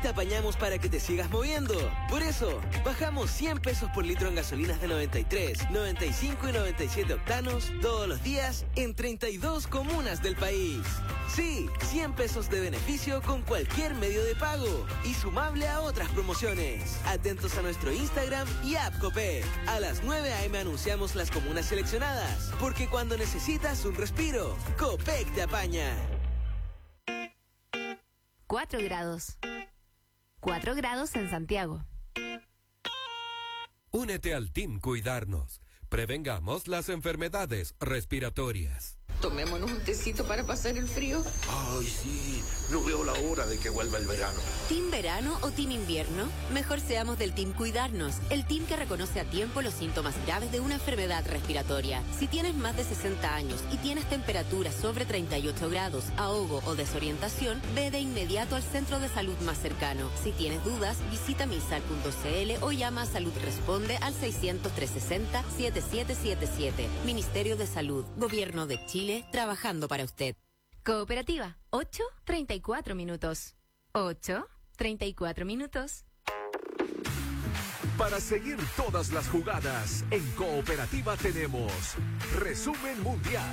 apañamos para que te sigas moviendo. Por eso, bajamos 100 pesos por litro en gasolinas de 93, 95 y 97 octanos todos los días en 32 comunas del país. Sí, 100 pesos de beneficio con cualquier medio de pago y sumable a otras promociones. Atentos a nuestro Instagram y app Copec. A las 9 a.m. anunciamos las comunas seleccionadas, porque cuando necesitas un respiro, Copec te apaña. 4 grados. 4 grados en Santiago. Únete al Team Cuidarnos. Prevengamos las enfermedades respiratorias. Tomémonos un tecito para pasar el frío. Ay, sí, no veo la hora de que vuelva el verano. ¿Team verano o team invierno? Mejor seamos del Team Cuidarnos, el team que reconoce a tiempo los síntomas graves de una enfermedad respiratoria. Si tienes más de 60 años y tienes temperatura sobre 38 grados, ahogo o desorientación, ve de inmediato al centro de salud más cercano. Si tienes dudas, visita misal.cl o llama a Salud Responde al 600-360-7777. Ministerio de Salud, Gobierno de Chile, trabajando para usted. Cooperativa, 8:34 minutos. 8:34 minutos. Para seguir todas las jugadas, en Cooperativa tenemos Resumen Mundial.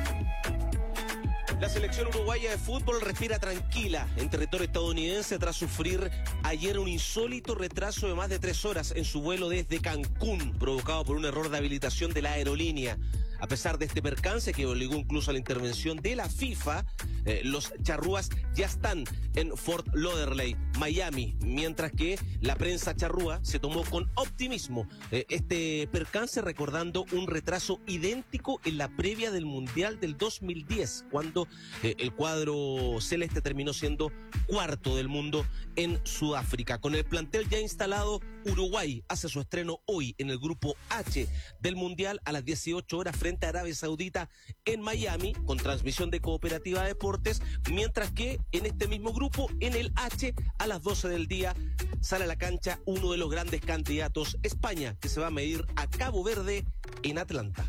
La selección uruguaya de fútbol respira tranquila en territorio estadounidense tras sufrir ayer un insólito retraso de más de 3 horas en su vuelo desde Cancún, provocado por un error de habilitación de la aerolínea. A pesar de este percance que obligó incluso a la intervención de la FIFA, los charrúas ya están en Fort Lauderdale, Miami, mientras que la prensa charrúa se tomó con optimismo este percance, recordando un retraso idéntico en la previa del Mundial del 2010, cuando el cuadro celeste terminó siendo cuarto del mundo en Sudáfrica. Con el plantel ya instalado, Uruguay hace su estreno hoy en el grupo H del Mundial a las 18 horas frente a Arabia Saudita en Miami, con transmisión de Cooperativa Deportes, mientras que en este mismo grupo, en el H, a las 12 del día, sale a la cancha uno de los grandes candidatos, España, que se va a medir a Cabo Verde en Atlanta.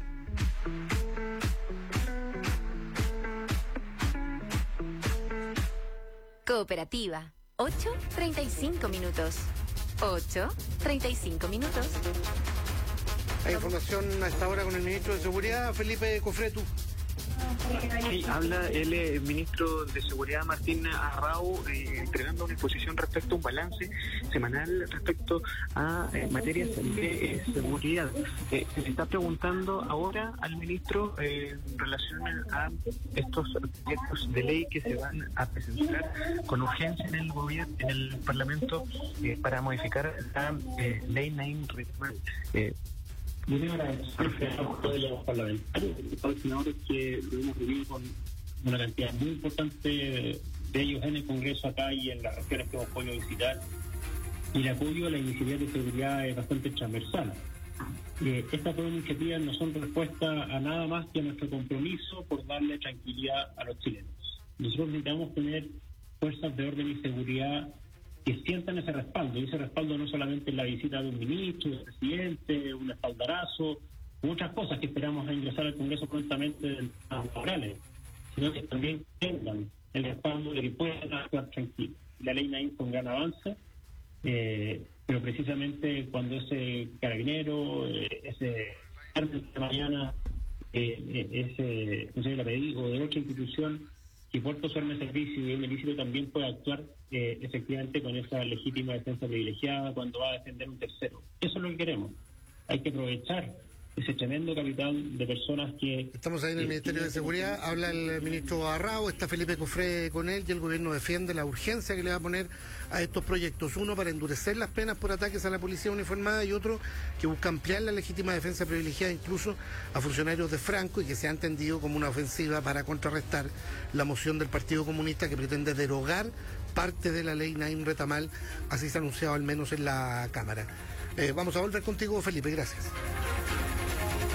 Cooperativa, 8:35 minutos. 8:35 minutos. Hay información a esta hora con el ministro de Seguridad, Felipe Cofretu. Sí, habla el ministro de Seguridad, Martín Arrau, entregando una exposición respecto a un balance semanal respecto a materias de seguridad. Se le está preguntando ahora al ministro en relación a estos proyectos de ley que se van a presentar con urgencia en el gobierno, en el Parlamento, para modificar la ley Naim Retamal. Quiero agradecer a los parlamentarios, a los senadores que lo hemos reunido con una cantidad muy importante de ellos en el Congreso acá y en las regiones que hemos podido visitar. Y el apoyo a la iniciativa de seguridad es bastante transversal. Estas dos iniciativas no son respuesta a nada más que a nuestro compromiso por darle tranquilidad a los chilenos. Nosotros necesitamos tener fuerzas de orden y seguridad que sientan ese respaldo, y ese respaldo no solamente en la visita de un ministro, del presidente, un espaldarazo, muchas cosas que esperamos a ingresar al Congreso prontamente de las laborales, sino que también tengan el respaldo de que puedan actuar tranquilos. La ley Naim fue un gran avance, pero precisamente cuando ese carabinero, ese martes de mañana, ese consejo de la o de otra institución que por posarme servicio y un ilícito también puede actuar efectivamente con esa legítima defensa privilegiada cuando va a defender un tercero. Eso es lo que queremos. Hay que aprovechar ese tremendo capital de personas que... Estamos ahí en el Ministerio de Seguridad, habla el ministro Arrau, está Felipe Cofré con él, y el gobierno defiende la urgencia que le va a poner a estos proyectos. Uno, para endurecer las penas por ataques a la policía uniformada, y otro, que busca ampliar la legítima defensa privilegiada incluso a funcionarios de Franco, y que se ha entendido como una ofensiva para contrarrestar la moción del Partido Comunista que pretende derogar parte de la ley Naim Retamal. Así se ha anunciado al menos en la Cámara. Vamos a volver contigo, Felipe, gracias. Y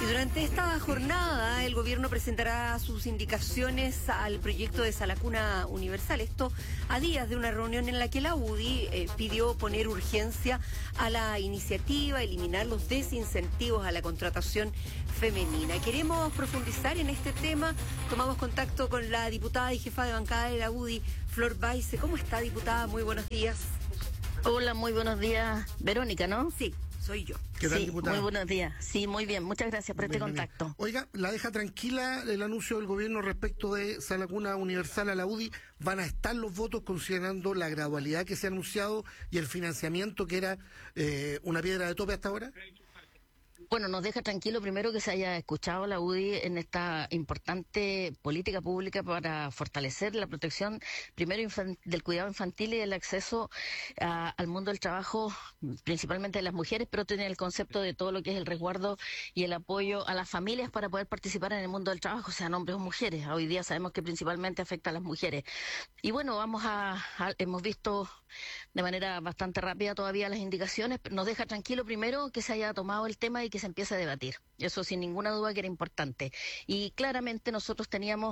Durante esta jornada, el gobierno presentará sus indicaciones al proyecto de Sala Cuna Universal. Esto a días de una reunión en la que la UDI pidió poner urgencia a la iniciativa, eliminar los desincentivos a la contratación femenina. Queremos profundizar en este tema. Tomamos contacto con la diputada y jefa de bancada de la UDI, Flor Baise. ¿Cómo está, diputada? Muy buenos días. Hola, muy buenos días. Verónica, ¿no? Sí, soy yo. ¿Qué tal, sí, diputada? muy buenos días. Sí, muy bien. Muchas gracias por este contacto. Oiga, ¿la deja tranquila el anuncio del gobierno respecto de Sala Cuna Universal a la UDI? ¿Van a estar los votos considerando la gradualidad que se ha anunciado y el financiamiento que era una piedra de tope hasta ahora? Bueno, nos deja tranquilo primero que se haya escuchado la UDI en esta importante política pública para fortalecer la protección, primero del cuidado infantil y el acceso al mundo del trabajo, principalmente de las mujeres, pero tiene el concepto de todo lo que es el resguardo y el apoyo a las familias para poder participar en el mundo del trabajo, sean hombres o mujeres. Hoy día sabemos que principalmente afecta a las mujeres. Y bueno, hemos visto de manera bastante rápida todavía las indicaciones. Nos deja tranquilo primero que se haya tomado el tema y que se empiece a debatir. Eso sin ninguna duda que era importante. Y claramente nosotros teníamos,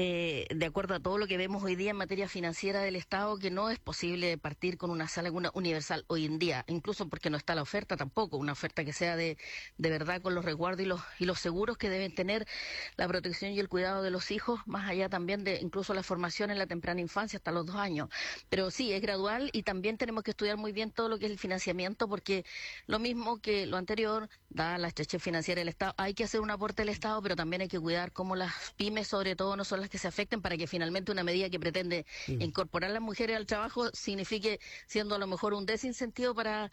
de acuerdo a todo lo que vemos hoy día en materia financiera del Estado, que no es posible partir con una sala universal hoy en día, incluso porque no está la oferta tampoco, una oferta que sea de verdad con los resguardos y los seguros que deben tener la protección y el cuidado de los hijos, más allá también de incluso la formación en la temprana infancia hasta los 2 años. Pero sí, es gradual y también tenemos que estudiar muy bien todo lo que es el financiamiento, porque lo mismo que lo anterior, dada la estrechez financiera del Estado, hay que hacer un aporte del Estado, pero también hay que cuidar cómo las pymes, sobre todo, no son las que se afecten, para que finalmente una medida que pretende incorporar a las mujeres al trabajo signifique siendo a lo mejor un desincentivo para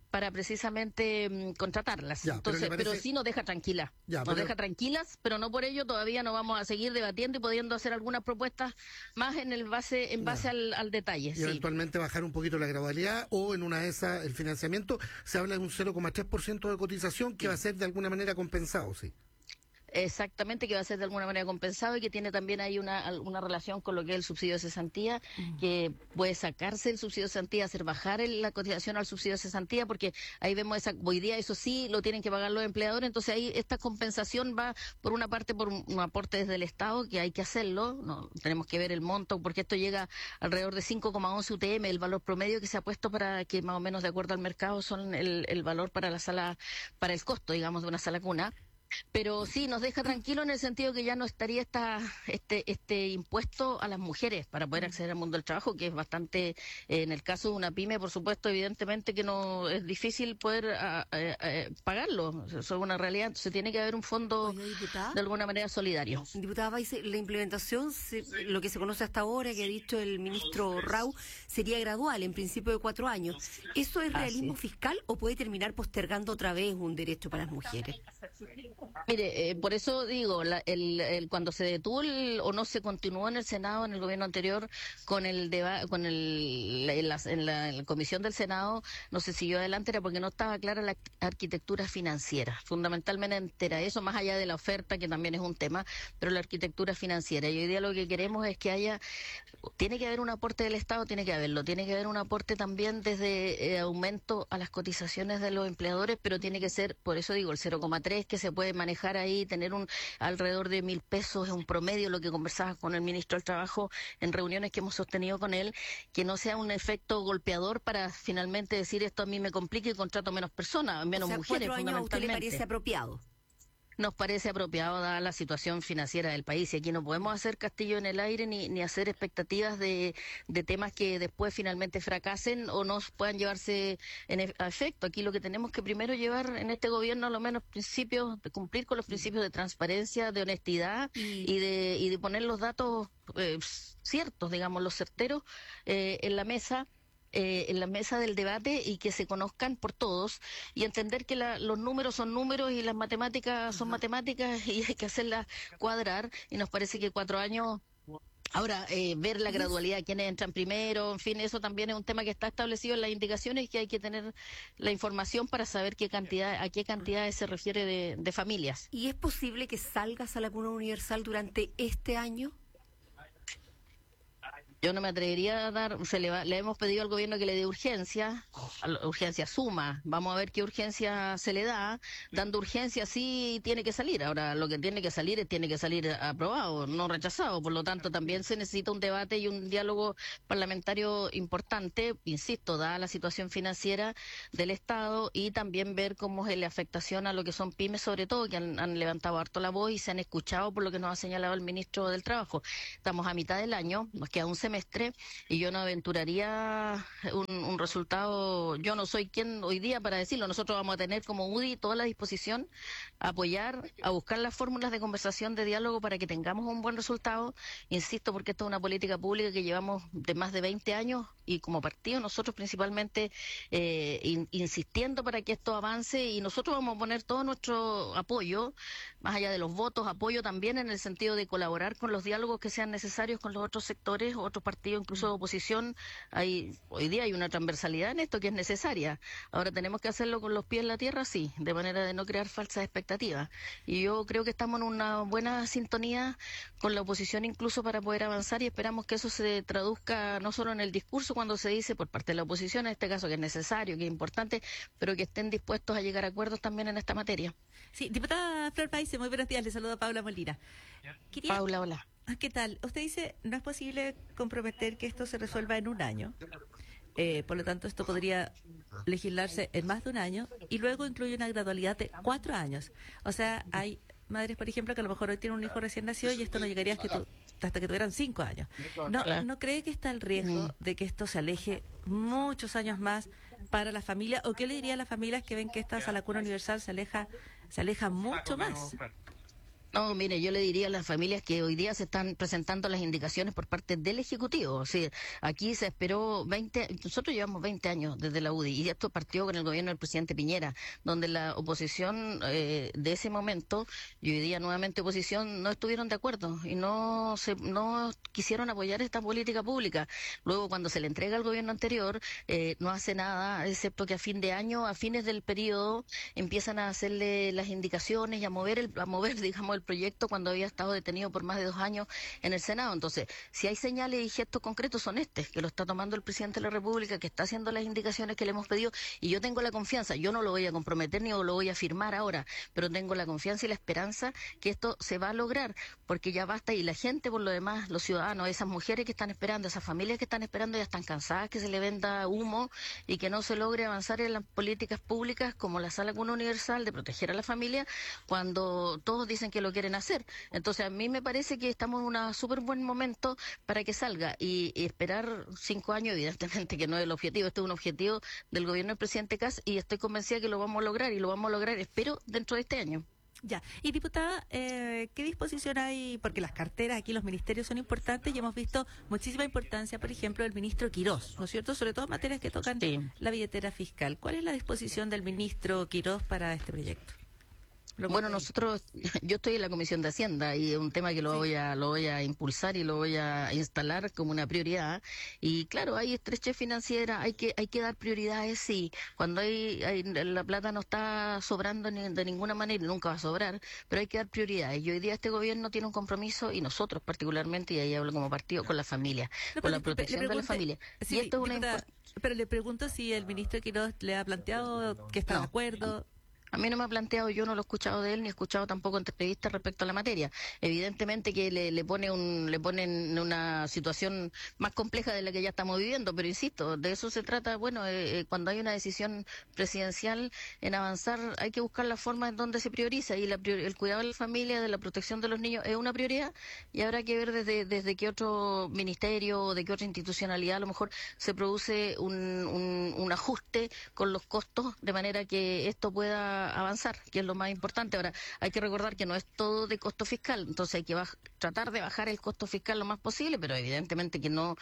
precisamente contratarlas. Ya, entonces, pero sí nos deja tranquilas. Deja tranquilas, pero no por ello todavía no vamos a seguir debatiendo y pudiendo hacer algunas propuestas más en base al detalle. Y eventualmente bajar un poquito la gradualidad, o en una de esas el financiamiento. Se habla de un 0,3% de cotización que va a ser de alguna manera compensado, sí. Exactamente, que va a ser de alguna manera compensado y que tiene también ahí una relación con lo que es el subsidio de cesantía, que puede sacarse el subsidio de cesantía, hacer bajar la cotización al subsidio de cesantía, porque ahí vemos hoy día eso sí lo tienen que pagar los empleadores. Entonces ahí esta compensación va por una parte por un aporte desde el Estado, que hay que hacerlo, no tenemos que ver el monto, porque esto llega alrededor de 5,11 UTM, el valor promedio que se ha puesto para que más o menos de acuerdo al mercado son el valor para la sala, para el costo, digamos, de una sala cuna. Pero sí, nos deja tranquilo en el sentido que ya no estaría este impuesto a las mujeres para poder acceder al mundo del trabajo, que es bastante, en el caso de una pyme, por supuesto, evidentemente que no es difícil poder pagarlo. Eso es una realidad. Entonces tiene que haber un fondo de alguna manera solidario. Diputada Baise, la implementación, lo que se conoce hasta ahora, que ha dicho el ministro Rau, sería gradual, en principio de 4 años. ¿Eso es realismo fiscal o puede terminar postergando otra vez un derecho para las mujeres? Mire, por eso digo, cuando se detuvo o no se continuó en el Senado, en el gobierno anterior, con el debate, en la comisión del Senado, no se siguió adelante, era porque no estaba clara la arquitectura financiera, fundamentalmente era eso, más allá de la oferta, que también es un tema, pero la arquitectura financiera. Y hoy día lo que queremos es que tiene que haber un aporte del Estado, tiene que haber un aporte también desde aumento a las cotizaciones de los empleadores, pero tiene que ser, por eso digo, el 0,3 que se puede manejar ahí, tener alrededor de 1.000 pesos, es un promedio, lo que conversaba con el ministro del Trabajo en reuniones que hemos sostenido con él, que no sea un efecto golpeador para finalmente decir esto a mí me complica y contrato menos personas, menos mujeres, 4 años fundamentalmente. ¿A usted le parece apropiado? Nos parece apropiado dada la situación financiera del país, y aquí no podemos hacer castillo en el aire ni hacer expectativas de temas que después finalmente fracasen o no puedan llevarse a efecto. Aquí lo que tenemos que primero llevar en este gobierno, a lo menos principios, de cumplir con los principios de transparencia, de honestidad y de poner los datos ciertos, digamos, los certeros en la mesa del debate, y que se conozcan por todos, y entender que los números son números y las matemáticas son matemáticas, y hay que hacerlas cuadrar, y nos parece que 4 años. Ahora, ver la gradualidad, quiénes entran primero, en fin, eso también es un tema que está establecido en las indicaciones, y que hay que tener la información para saber a qué cantidades se refiere de familias. ¿Y es posible que salga Sala Cuna Universal durante este año? Yo no me atrevería a dar, le hemos pedido al gobierno que le dé urgencia suma, vamos a ver qué urgencia se le da, dando urgencia sí tiene que salir, ahora lo que tiene que salir aprobado, no rechazado, por lo tanto también se necesita un debate y un diálogo parlamentario importante, insisto, dada la situación financiera del Estado y también ver cómo es la afectación a lo que son pymes, sobre todo, que han levantado harto la voz y se han escuchado por lo que nos ha señalado el ministro del Trabajo. Estamos a mitad del año, nos queda un semestre y yo no aventuraría un resultado, yo no soy quien hoy día para decirlo, nosotros vamos a tener como UDI toda la disposición a apoyar, a buscar las fórmulas de conversación, de diálogo para que tengamos un buen resultado, insisto, porque esto es una política pública que llevamos de más de 20 años y como partido nosotros principalmente insistiendo para que esto avance y nosotros vamos a poner todo nuestro apoyo, más allá de los votos, apoyo también en el sentido de colaborar con los diálogos que sean necesarios con los otros sectores, otros partidos, incluso de oposición. Hoy día hay una transversalidad en esto que es necesaria. Ahora tenemos que hacerlo con los pies en la tierra, sí, de manera de no crear falsas expectativas. Y yo creo que estamos en una buena sintonía con la oposición incluso para poder avanzar y esperamos que eso se traduzca no solo en el discurso cuando se dice por parte de la oposición, en este caso que es necesario, que es importante, pero que estén dispuestos a llegar a acuerdos también en esta materia. Sí, diputada Flor Paise, muy buenos días, le saludo a Paula Molina. Paula, hola. ¿Qué tal? Usted dice, no es posible comprometer que esto se resuelva en un año. Por lo tanto, esto podría legislarse en más de un año y luego incluye una gradualidad de 4 años. O sea, hay madres, por ejemplo, que a lo mejor hoy tienen un hijo recién nacido y esto no llegaría hasta que tuvieran 5 años. ¿No cree que está el riesgo de que esto se aleje muchos años más para la familia? ¿O qué le diría a las familias que ven que esta Salacuna Universal se aleja mucho más? No, mire, yo le diría a las familias que hoy día se están presentando las indicaciones por parte del Ejecutivo. O sea, aquí se esperó nosotros llevamos 20 años desde la UDI y esto partió con el gobierno del presidente Piñera, donde la oposición de ese momento y hoy día nuevamente oposición no estuvieron de acuerdo y no quisieron apoyar esta política pública. Luego cuando se le entrega al gobierno anterior no hace nada, excepto que a fin de año, a fines del periodo, empiezan a hacerle las indicaciones y a mover digamos, el proyecto cuando había estado detenido por más de 2 años en el Senado. Entonces, si hay señales y gestos concretos son que lo está tomando el presidente de la República, que está haciendo las indicaciones que le hemos pedido, y yo tengo la confianza, yo no lo voy a comprometer ni lo voy a firmar ahora, pero tengo la confianza y la esperanza que esto se va a lograr, porque ya basta, y la gente, por lo demás, los ciudadanos, esas mujeres que están esperando, esas familias que están esperando, ya están cansadas que se le venda humo y que no se logre avanzar en las políticas públicas como la Salacuna Universal de proteger a la familia, cuando todos dicen que lo quieren hacer. Entonces a mí me parece que estamos en un súper buen momento para que salga y esperar 5 años, evidentemente que no es el objetivo, este es un objetivo del gobierno del presidente Kast y estoy convencida que lo vamos a lograr y lo vamos a lograr, espero, dentro de este año. Ya, y diputada, ¿qué disposición hay? Porque las carteras aquí, los ministerios son importantes y hemos visto muchísima importancia, por ejemplo, del ministro Quirós, ¿no es cierto? Sobre todo en materias que tocan la billetera fiscal. ¿Cuál es la disposición del ministro Quirós para este proyecto? Bueno, yo estoy en la Comisión de Hacienda y es un tema que lo voy a impulsar y lo voy a instalar como una prioridad. Y claro, hay estrechez financiera, hay que dar prioridades, sí. Cuando la plata no está sobrando de ninguna manera, y nunca va a sobrar, pero hay que dar prioridades. Y hoy día este gobierno tiene un compromiso, y nosotros particularmente, y ahí hablo como partido, con la familia, con la protección de la familia. Sí, y esto es pero le pregunto si el ministro Quirós le ha planteado que está de acuerdo. A mí no me ha planteado, yo no lo he escuchado de él, ni he escuchado tampoco entrevistas respecto a la materia. Evidentemente que le ponen una situación más compleja de la que ya estamos viviendo, pero insisto, de eso se trata. Bueno, cuando hay una decisión presidencial en avanzar, hay que buscar la forma en donde se prioriza, y el cuidado de la familia, de la protección de los niños es una prioridad, y habrá que ver desde qué otro ministerio o de qué otra institucionalidad a lo mejor se produce un ajuste con los costos, de manera que esto pueda avanzar, que es lo más importante. Ahora, hay que recordar que no es todo de costo fiscal, entonces hay que tratar de bajar el costo fiscal lo más posible, pero evidentemente que no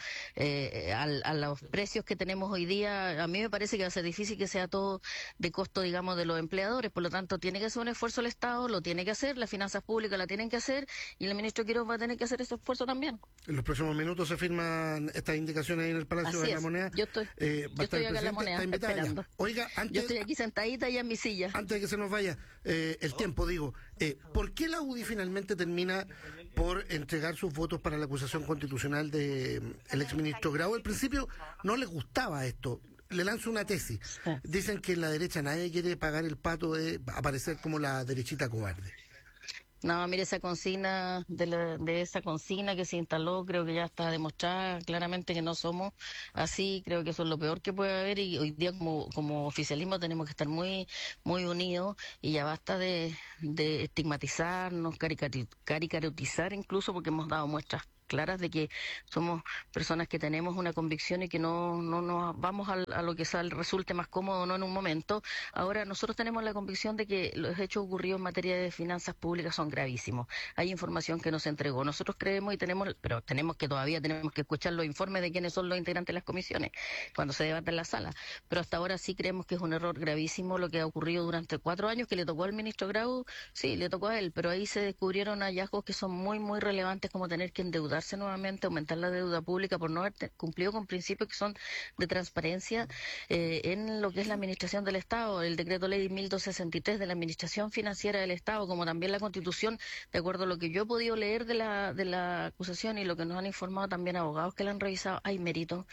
a los precios que tenemos hoy día. A mí me parece que va a ser difícil que sea todo de costo, digamos, de los empleadores. Por lo tanto, tiene que hacer un esfuerzo el Estado, lo tiene que hacer, las finanzas públicas la tienen que hacer, y el ministro Quirós va a tener que hacer ese esfuerzo también. En los próximos minutos se firman estas indicaciones ahí en el Palacio de la Moneda. Yo estoy acá en la Moneda esperando. Oiga, yo estoy aquí sentadita ya en mi silla. Antes de que se nos vaya el tiempo, digo, ¿por qué la UDI finalmente termina por entregar sus votos para la acusación constitucional del exministro Grau. Al principio no les gustaba esto. Le lanzo una tesis. Dicen que en la derecha nadie quiere pagar el pato de aparecer como la derechita cobarde. No, mire, esa consigna, de esa consigna que se instaló, creo que ya está demostrada claramente que no somos así. Creo que eso es lo peor que puede haber, y hoy día como oficialismo tenemos que estar muy unidos, y ya basta de estigmatizarnos, caricaturizar incluso, porque hemos dado muestras claras de que somos personas que tenemos una convicción y que no nos vamos a lo que resulte más cómodo, no en un momento. Ahora, nosotros tenemos la convicción de que los hechos ocurridos en materia de finanzas públicas son gravísimos. Hay información que nos entregó. Nosotros creemos pero todavía tenemos que escuchar los informes de quiénes son los integrantes de las comisiones cuando se debata en la sala. Pero hasta ahora sí creemos que es un error gravísimo lo que ha ocurrido durante 4 años, que le tocó al ministro Grau, sí, le tocó a él, pero ahí se descubrieron hallazgos que son muy, muy relevantes, como tener que endeudarse nuevamente, aumentar la deuda pública por no haber cumplido con principios que son de transparencia en lo que es la administración del Estado, el decreto ley 1263 de la administración financiera del Estado, como también la Constitución, de acuerdo a lo que yo he podido leer de la acusación y lo que nos han informado también abogados que la han revisado. Hay mérito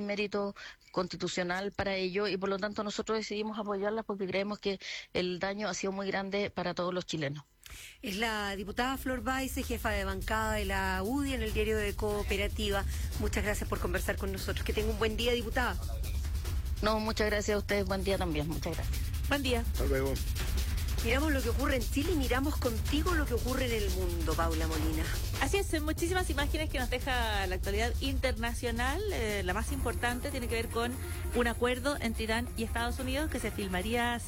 constitucional para ello, y por lo tanto nosotros decidimos apoyarlas porque creemos que el daño ha sido muy grande para todos los chilenos. Es la diputada Flor Baise, jefa de bancada de la UDI en el diario de Cooperativa. Muchas gracias por conversar con nosotros. Que tenga un buen día, diputada. No, muchas gracias a ustedes. Buen día también. Muchas gracias. Buen día. Hasta luego. Miramos lo que ocurre en Chile y miramos contigo lo que ocurre en el mundo, Paula Molina. Así es, muchísimas imágenes que nos deja la actualidad internacional. La más importante tiene que ver con un acuerdo entre Irán y Estados Unidos que se firmaría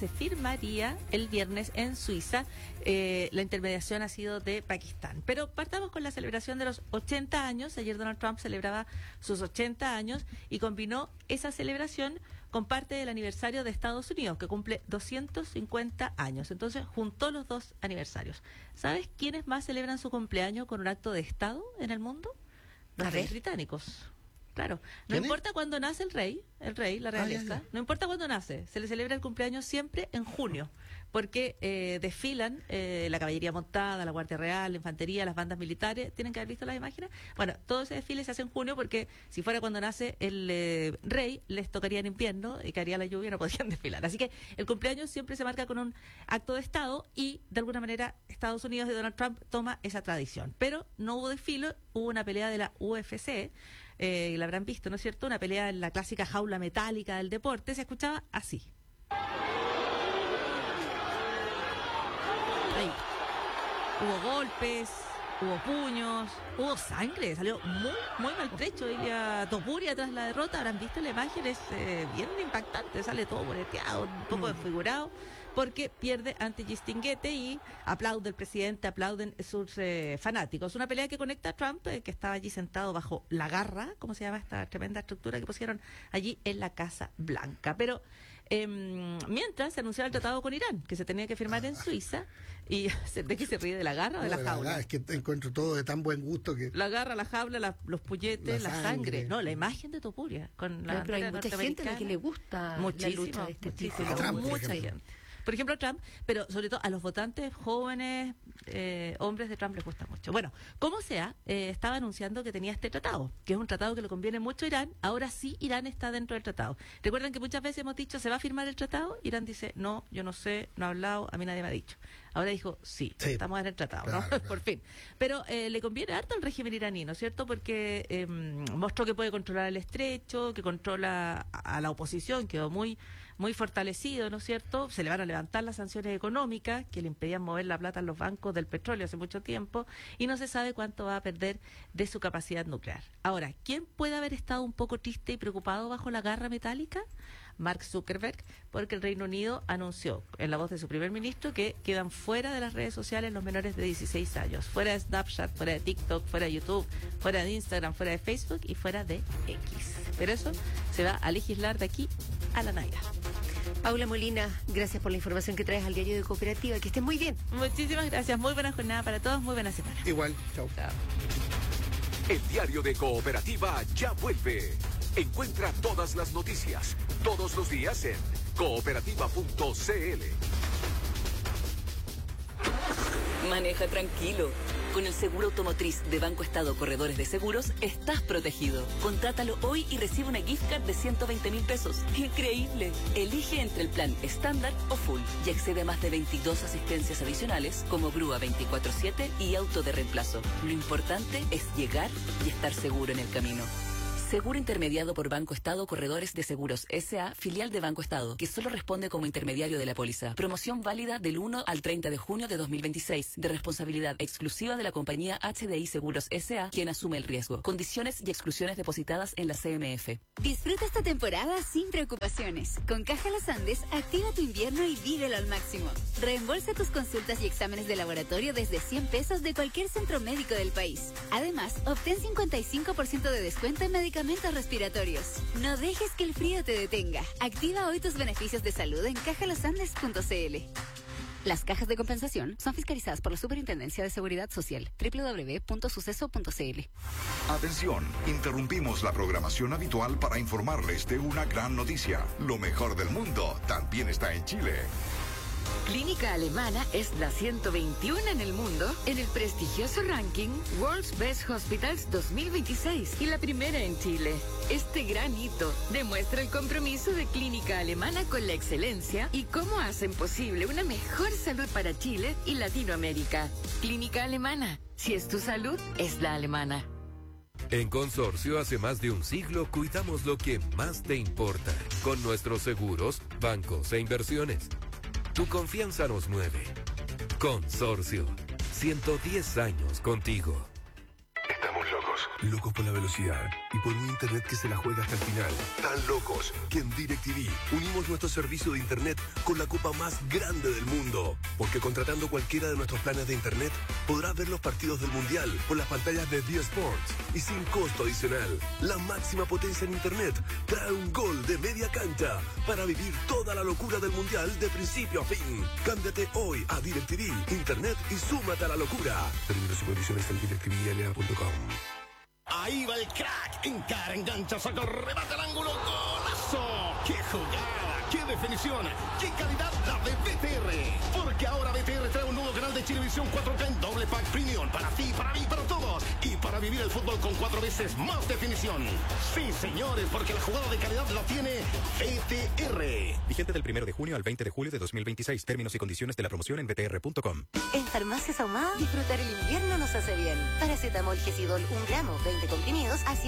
el viernes en Suiza. La intermediación ha sido de Pakistán. Pero partamos con la celebración de los 80 años. Ayer Donald Trump celebraba sus 80 años y combinó esa celebración con parte del aniversario de Estados Unidos, que cumple 250 años. Entonces, juntó los dos aniversarios. ¿Sabes quiénes más celebran su cumpleaños con un acto de Estado en el mundo? Los reyes británicos. Claro, no importa cuándo nace el rey, la realeza, no importa cuándo nace, se le celebra el cumpleaños siempre en junio, porque desfilan la caballería montada, la Guardia Real, la infantería, las bandas militares. ¿Tienen que haber visto las imágenes? Bueno, todo ese desfile se hace en junio porque si fuera cuando nace el rey, les tocaría en invierno y caería la lluvia y no podían desfilar. Así que el cumpleaños siempre se marca con un acto de Estado y de alguna manera Estados Unidos de Donald Trump toma esa tradición. Pero no hubo desfile, hubo una pelea de la UFC. La habrán visto, ¿no es cierto? Una pelea en la clásica jaula metálica del deporte. Se escuchaba así. Ahí. Hubo golpes, hubo puños, hubo sangre, salió muy maltrecho Ilia Topuria tras la derrota. Habrán visto la imagen, es bien impactante, sale todo moreteado, un poco desfigurado, porque pierde ante Gistinguete y aplaude el presidente, aplauden sus fanáticos. Una pelea que conecta a Trump, que estaba allí sentado bajo la garra, ¿cómo se llama esta tremenda estructura que pusieron allí en la Casa Blanca? Pero mientras se anunciaba el tratado con Irán, que se tenía que firmar en Suiza, y ¿de qué se ríe? ¿De la garra o de la jaula? Es que encuentro todo de tan buen gusto que... La garra, la jaula, los puñetes, la sangre. No, la imagen de Topuria. Con la pero hay mucha gente a la que le gusta la lucha de este tipo. Mucha gente. Por ejemplo, a Trump, pero sobre todo a los votantes jóvenes, hombres de Trump les gusta mucho. Bueno, como sea, estaba anunciando que tenía este tratado, que es un tratado que le conviene mucho a Irán. Ahora sí, Irán está dentro del tratado. Recuerdan que muchas veces hemos dicho, ¿se va a firmar el tratado? Irán dice, no, yo no sé, no he hablado, a mí nadie me ha dicho. Ahora dijo, sí, estamos en el tratado, claro, ¿no? Por fin. Pero le conviene harto al régimen iraní, ¿no es cierto? Porque mostró que puede controlar el estrecho, que controla a la oposición, quedó muy fortalecido, ¿no es cierto? Se le van a levantar las sanciones económicas que le impedían mover la plata en los bancos del petróleo hace mucho tiempo, y no se sabe cuánto va a perder de su capacidad nuclear. Ahora, ¿quién puede haber estado un poco triste y preocupado bajo la garra metálica? Mark Zuckerberg, porque el Reino Unido anunció en la voz de su primer ministro que quedan fuera de las redes sociales los menores de 16 años, fuera de Snapchat, fuera de TikTok, fuera de YouTube, fuera de Instagram, fuera de Facebook y fuera de X. Pero eso se va a legislar de aquí a la Navidad. Paula Molina, gracias por la información que traes al diario de Cooperativa. Que estés muy bien. Muchísimas gracias. Muy buena jornada para todos. Muy buena semana. Igual. Chao. El diario de Cooperativa ya vuelve. Encuentra todas las noticias, todos los días en cooperativa.cl. Maneja tranquilo. Con Con el seguro automotriz de Banco Estado Corredores de Seguros, estás protegido. Contrátalo hoy y recibe una gift card de 120.000 pesos. ¡Increíble! Elige entre el plan estándar o full y accede a más de 22 asistencias adicionales como grúa 24/7 y auto de reemplazo. Lo importante es llegar y estar seguro en el camino. Seguro intermediado por Banco Estado Corredores de Seguros S.A., filial de Banco Estado, que solo responde como intermediario de la póliza. Promoción válida del 1 al 30 de junio de 2026, de responsabilidad exclusiva de la compañía HDI Seguros S.A., quien asume el riesgo. Condiciones y exclusiones depositadas en la CMF. Disfruta esta temporada sin preocupaciones. Con Caja Los Andes, activa tu invierno y vívelo al máximo. Reembolsa tus consultas y exámenes de laboratorio desde 100 pesos de cualquier centro médico del país. Además, obtén 55% de descuento en medicamentos respiratorios. No dejes que el frío te detenga. Activa hoy tus beneficios de salud en cajalosandes.cl. Las cajas de compensación son fiscalizadas por la Superintendencia de Seguridad Social. www.suceso.cl. Atención, interrumpimos la programación habitual para informarles de una gran noticia. Lo mejor del mundo también está en Chile. Clínica Alemana es la 121 en el mundo en el prestigioso ranking World's Best Hospitals 2026 y la primera en Chile. Este gran hito demuestra el compromiso de Clínica Alemana con la excelencia y cómo hacen posible una mejor salud para Chile y Latinoamérica. Clínica Alemana, si es tu salud, es la alemana. En Consorcio, hace más de un siglo, cuidamos lo que más te importa, con nuestros seguros, bancos e inversiones. Tu confianza nos mueve. Consorcio, 110 años contigo. Estamos locos por la velocidad y por un internet que se la juega hasta el final. Tan locos que en DirecTV unimos nuestro servicio de internet con la copa más grande del mundo. Porque contratando cualquiera de nuestros planes de internet, podrás ver los partidos del Mundial por las pantallas de D Sports y sin costo adicional. La máxima potencia en internet trae un gol de media cancha para vivir toda la locura del Mundial de principio a fin. Cámbiate hoy a DirecTV Internet y súmate a la locura. Términos y condiciones en directvla.com. Ahí va el crack, encara, engancha, saca, remate al ángulo, golazo. ¡Qué jugada! ¡Qué definición! ¡Qué calidad la de BTR! Porque ahora BTR trae un nuevo canal de Chilevisión 4K en doble pack premium para ti, para mí, para todos. Y para vivir el fútbol con 4 veces más definición. Sí, señores, porque la jugada de calidad la tiene BTR. Vigente del 1 de junio al 20 de julio de 2026. Términos y condiciones de la promoción en btr.com. En Farmacias Ahumada, disfrutar el invierno nos hace bien. Paracetamol Gesidol 1 gramo, 20 comprimidos a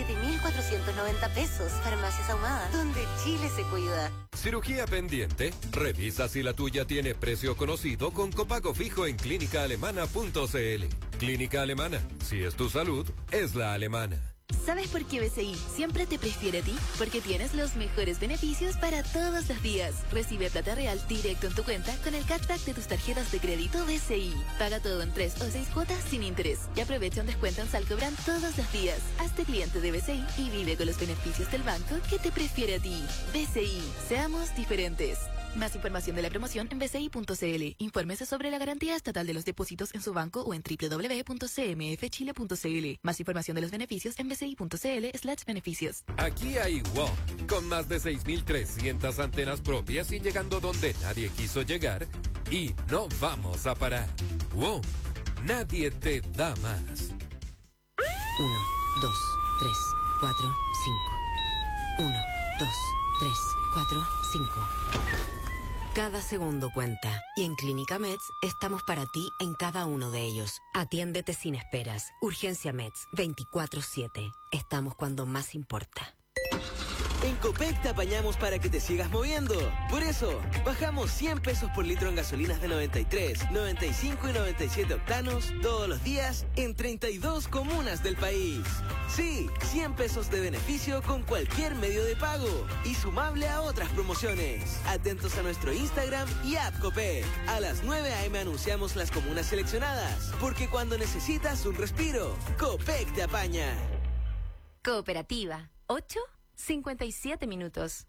7.490 pesos. Farmacias Ahumada, donde Chile se cuida. ¿Cirugía pendiente? Revisa si la tuya tiene precio conocido con copago fijo en clínicaalemana.cl. Clínica Alemana, si es tu salud, es la alemana. ¿Sabes por qué BCI siempre te prefiere a ti? Porque tienes los mejores beneficios para todos los días. Recibe plata real directo en tu cuenta con el cashback de tus tarjetas de crédito BCI. Paga todo en 3 o 6 cuotas sin interés. Y aprovecha un descuento en Salcobran todos los días. Hazte cliente de BCI y vive con los beneficios del banco que te prefiere a ti. BCI, seamos diferentes. Más información de la promoción en bci.cl. Infórmese sobre la garantía estatal de los depósitos en su banco o en www.cmfchile.cl. Más información de los beneficios en bci.cl/beneficios. Aquí hay WOM, con más de 6.300 antenas propias y llegando donde nadie quiso llegar. Y no vamos a parar. WOM, nadie te da más. 1, 2, 3, 4, 5. 1, 2, 3, 4, 5. Cada segundo cuenta y en Clínica Meds estamos para ti en cada uno de ellos. Atiéndete sin esperas. Urgencia Meds 24/7. Estamos cuando más importa. En Copec te apañamos para que te sigas moviendo. Por eso, bajamos 100 pesos por litro en gasolinas de 93, 95 y 97 octanos todos los días en 32 comunas del país. Sí, 100 pesos de beneficio con cualquier medio de pago y sumable a otras promociones. Atentos a nuestro Instagram y app Copec. A las 9 a.m. anunciamos las comunas seleccionadas, porque cuando necesitas un respiro, Copec te apaña. Cooperativa 8:57 minutos.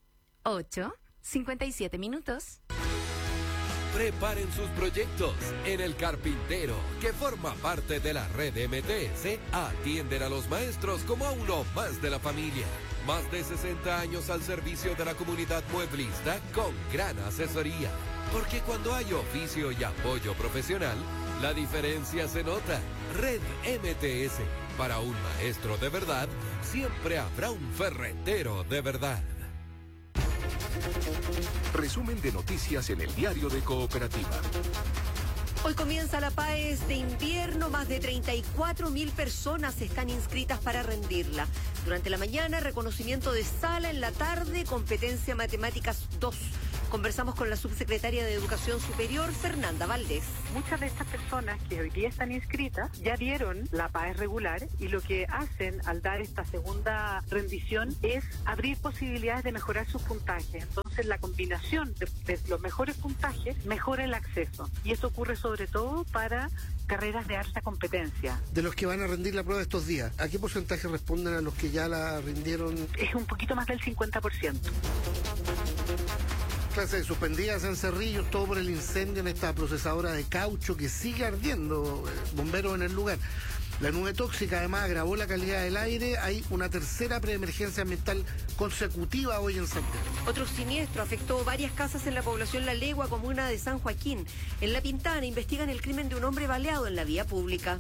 8:57 minutos. Preparen sus proyectos. En El Carpintero, que forma parte de la red MTS, atienden a los maestros como a uno más de la familia. Más de 60 años al servicio de la comunidad mueblista con gran asesoría. Porque cuando hay oficio y apoyo profesional, la diferencia se nota. Red MTS. Para un maestro de verdad, siempre habrá un ferretero de verdad. Resumen de noticias en el diario de Cooperativa. Hoy comienza la PAES de invierno. Más de 34.000 personas están inscritas para rendirla. Durante la mañana, reconocimiento de sala. En la tarde, competencia matemáticas 2. Conversamos con la subsecretaria de Educación Superior, Fernanda Valdés. Muchas de estas personas que hoy día están inscritas ya dieron la PAES regular, y lo que hacen al dar esta segunda rendición es abrir posibilidades de mejorar sus puntajes. Entonces la combinación de los mejores puntajes mejora el acceso, y eso ocurre sobre todo para carreras de alta competencia. De los que van a rendir la prueba estos días, ¿a qué porcentaje responden a los que ya la rindieron? Es un poquito más del 50%. Clases suspendidas en Cerrillos, todo por el incendio en esta procesadora de caucho que sigue ardiendo, bomberos en el lugar. La nube tóxica además agravó la calidad del aire. Hay una tercera preemergencia ambiental consecutiva hoy en Santiago. Otro siniestro afectó varias casas en la población La Legua, comuna de San Joaquín. En La Pintana investigan el crimen de un hombre baleado en la vía pública.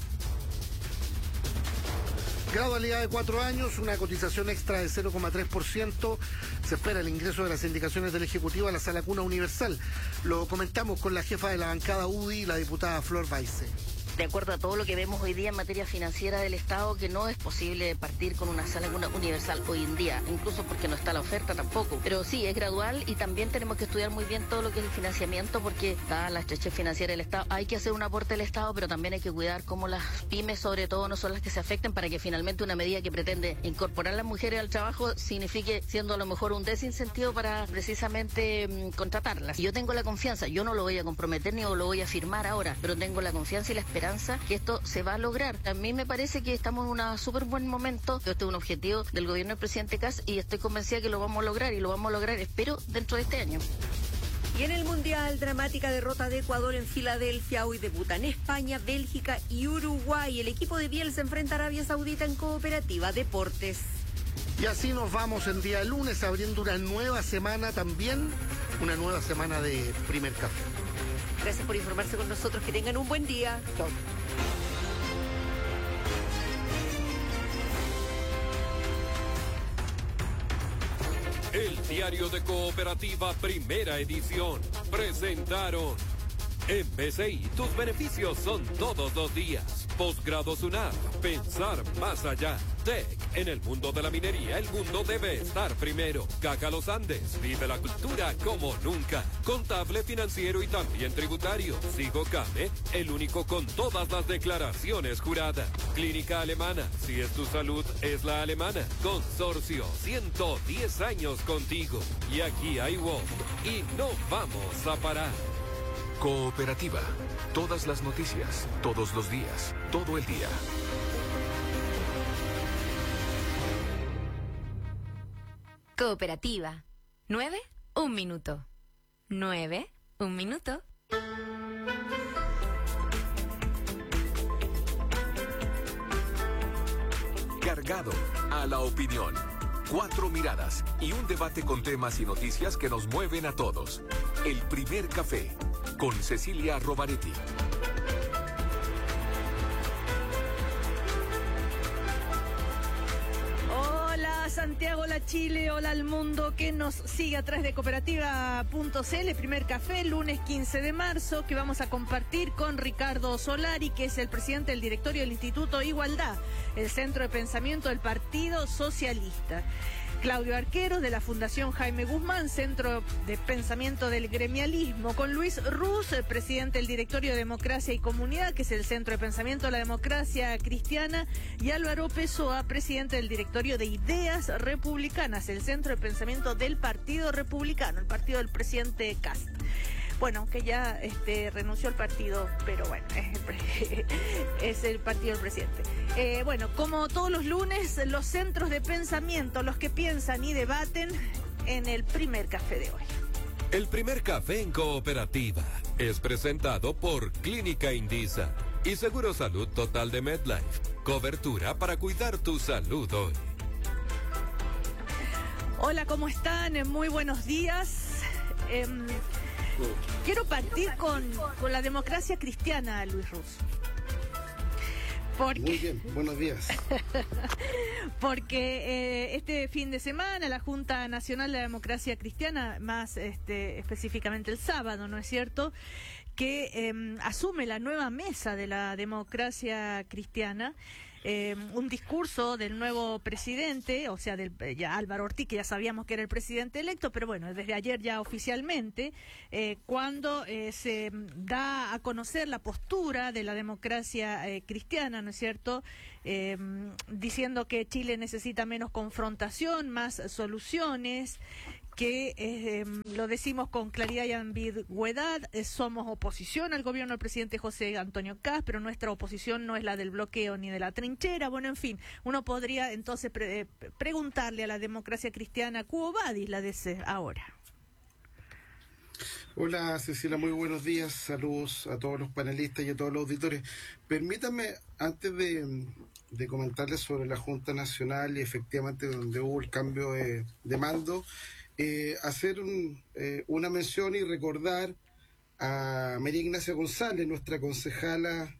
Gradualidad de 4 años, una cotización extra de 0,3%. Se espera el ingreso de las indicaciones del Ejecutivo a la Sala Cuna Universal. Lo comentamos con la jefa de la bancada UDI, la diputada Flor Baise. De acuerdo a todo lo que vemos hoy día en materia financiera del Estado, que no es posible partir con una sala universal hoy en día, incluso porque no está la oferta tampoco. Pero sí, es gradual, y también tenemos que estudiar muy bien todo lo que es el financiamiento, porque dada la estrechez financiera del Estado, hay que hacer un aporte del Estado, pero también hay que cuidar cómo las pymes, sobre todo, no son las que se afecten, para que finalmente una medida que pretende incorporar a las mujeres al trabajo signifique siendo a lo mejor un desincentivo para precisamente contratarlas. Y yo tengo la confianza, yo no lo voy a comprometer ni lo voy a firmar ahora, pero tengo la confianza y la esperanza que esto se va a lograr. A mí me parece que estamos en un súper buen momento. Este es un objetivo del gobierno del presidente Kast, y estoy convencida que lo vamos a lograr, y lo vamos a lograr, espero, dentro de este año. Y en el Mundial, dramática derrota de Ecuador en Filadelfia. Hoy debutan España, Bélgica y Uruguay. El equipo de Biel se enfrenta a Arabia Saudita en Cooperativa Deportes. Y así nos vamos en día lunes, abriendo una nueva semana también, una nueva semana de Primer Café. Gracias por informarse con nosotros. Que tengan un buen día. Chao. El diario de Cooperativa, primera edición. Presentaron. En BCI, tus beneficios son todos los días. Posgrado SUNAP, pensar más allá. TEC, en el mundo de la minería, el mundo debe estar primero. Caja Los Andes, vive la cultura como nunca. Contable, financiero y también tributario. Sigo Came, el único con todas las declaraciones juradas. Clínica Alemana, si es tu salud, es la alemana. Consorcio, 110 años contigo. Y aquí hay WOM, y no vamos a parar. Cooperativa. Todas las noticias, todos los días, todo el día. Cooperativa. 9, 1 minuto. 9, 1 minuto. Cargado a la opinión. 4 miradas y un debate con temas y noticias que nos mueven a todos. El Primer Café, con Cecilia Rovaretti. Hola Santiago, hola Chile, hola al mundo que nos sigue a través de cooperativa.cl. Primer Café, lunes 15 de marzo, que vamos a compartir con Ricardo Solari, que es el presidente del directorio del Instituto Igualdad, el centro de pensamiento del Partido Socialista. Claudio Arquero, de la Fundación Jaime Guzmán, Centro de Pensamiento del Gremialismo, con Luis Ruz, el presidente del Directorio de Democracia y Comunidad, que es el Centro de Pensamiento de la Democracia Cristiana, y Álvaro Pessoa, presidente del Directorio de Ideas Republicanas, el Centro de Pensamiento del Partido Republicano, el partido del presidente Kast. Bueno, que ya renunció al partido, pero bueno, es el partido del presidente. Bueno, como todos los lunes, los centros de pensamiento, los que piensan y debaten en el Primer Café de hoy. El Primer Café en Cooperativa es presentado por Clínica Indisa y Seguro Salud Total de MedLife. Cobertura para cuidar tu salud hoy. Hola, ¿cómo están? Muy buenos días. Quiero partir con la democracia cristiana, Luis Ruz. Muy bien, buenos días. Porque este fin de semana la Junta Nacional de la Democracia Cristiana, más específicamente el sábado, ¿no es cierto?, que asume la nueva mesa de la democracia cristiana. Un discurso del nuevo presidente, o sea, ya Álvaro Ortiz, que ya sabíamos que era el presidente electo, pero bueno, desde ayer ya oficialmente, cuando se da a conocer la postura de la democracia cristiana, ¿no es cierto?, diciendo que Chile necesita menos confrontación, más soluciones, que lo decimos con claridad y ambigüedad, somos oposición al gobierno del presidente José Antonio Kast, pero nuestra oposición no es la del bloqueo ni de la trinchera. Bueno, en fin, uno podría entonces preguntarle a la democracia cristiana, ¿Quo vadis la DC ahora? Hola Cecilia, muy buenos días, saludos a todos los panelistas y a todos los auditores. Permítanme, antes de comentarles sobre la Junta Nacional y efectivamente donde hubo el cambio de mando, hacer una mención y recordar a María Ignacia González, nuestra concejala,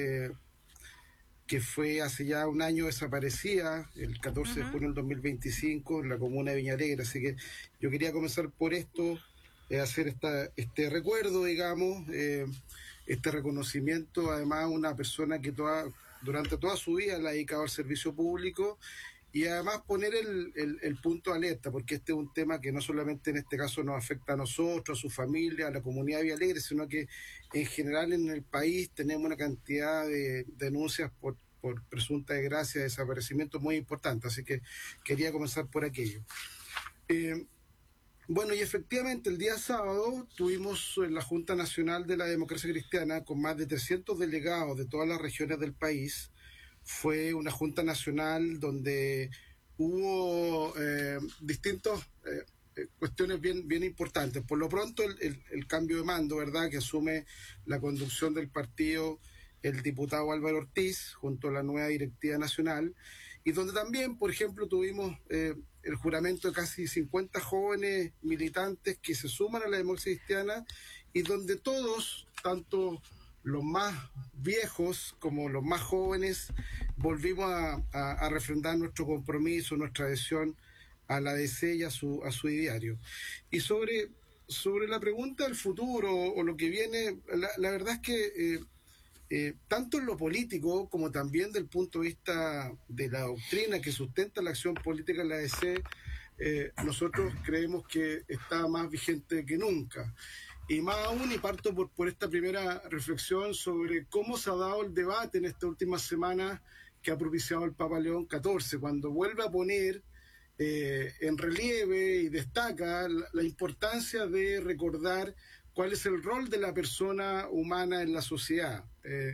que fue hace ya un año desaparecida, el 14 de junio del 2025, en la comuna de Viña Alegre. Así que yo quería comenzar por esto, hacer este recuerdo, digamos, este reconocimiento, además una persona que durante toda su vida la ha dedicado al servicio público. Y además poner el punto de alerta, porque este es un tema que no solamente en este caso nos afecta a nosotros, a su familia, a la comunidad de Villa Alegre, sino que en general en el país tenemos una cantidad de denuncias por presunta desgracia, desaparecimientos muy importantes. Así que quería comenzar por aquello. Bueno, y efectivamente el día sábado tuvimos en la Junta Nacional de la Democracia Cristiana con más de 300 delegados de todas las regiones del país. Fue una Junta Nacional donde hubo distintas cuestiones bien importantes. Por lo pronto, el cambio de mando, ¿verdad?, que asume la conducción del partido el diputado Álvaro Ortiz, junto a la nueva directiva nacional, y donde también, por ejemplo, tuvimos el juramento de casi 50 jóvenes militantes que se suman a la democracia cristiana, y donde todos, tanto los más viejos como los más jóvenes, volvimos a refrendar nuestro compromiso, nuestra adhesión a la DC y a su ideario. Y sobre la pregunta del futuro o lo que viene, la verdad es que tanto en lo político como también del punto de vista de la doctrina que sustenta la acción política en la DC, nosotros creemos que está más vigente que nunca. Y más aún, y parto por esta primera reflexión sobre cómo se ha dado el debate en estas últimas semanas que ha propiciado el Papa León XIV, cuando vuelve a poner en relieve y destaca la importancia de recordar cuál es el rol de la persona humana en la sociedad.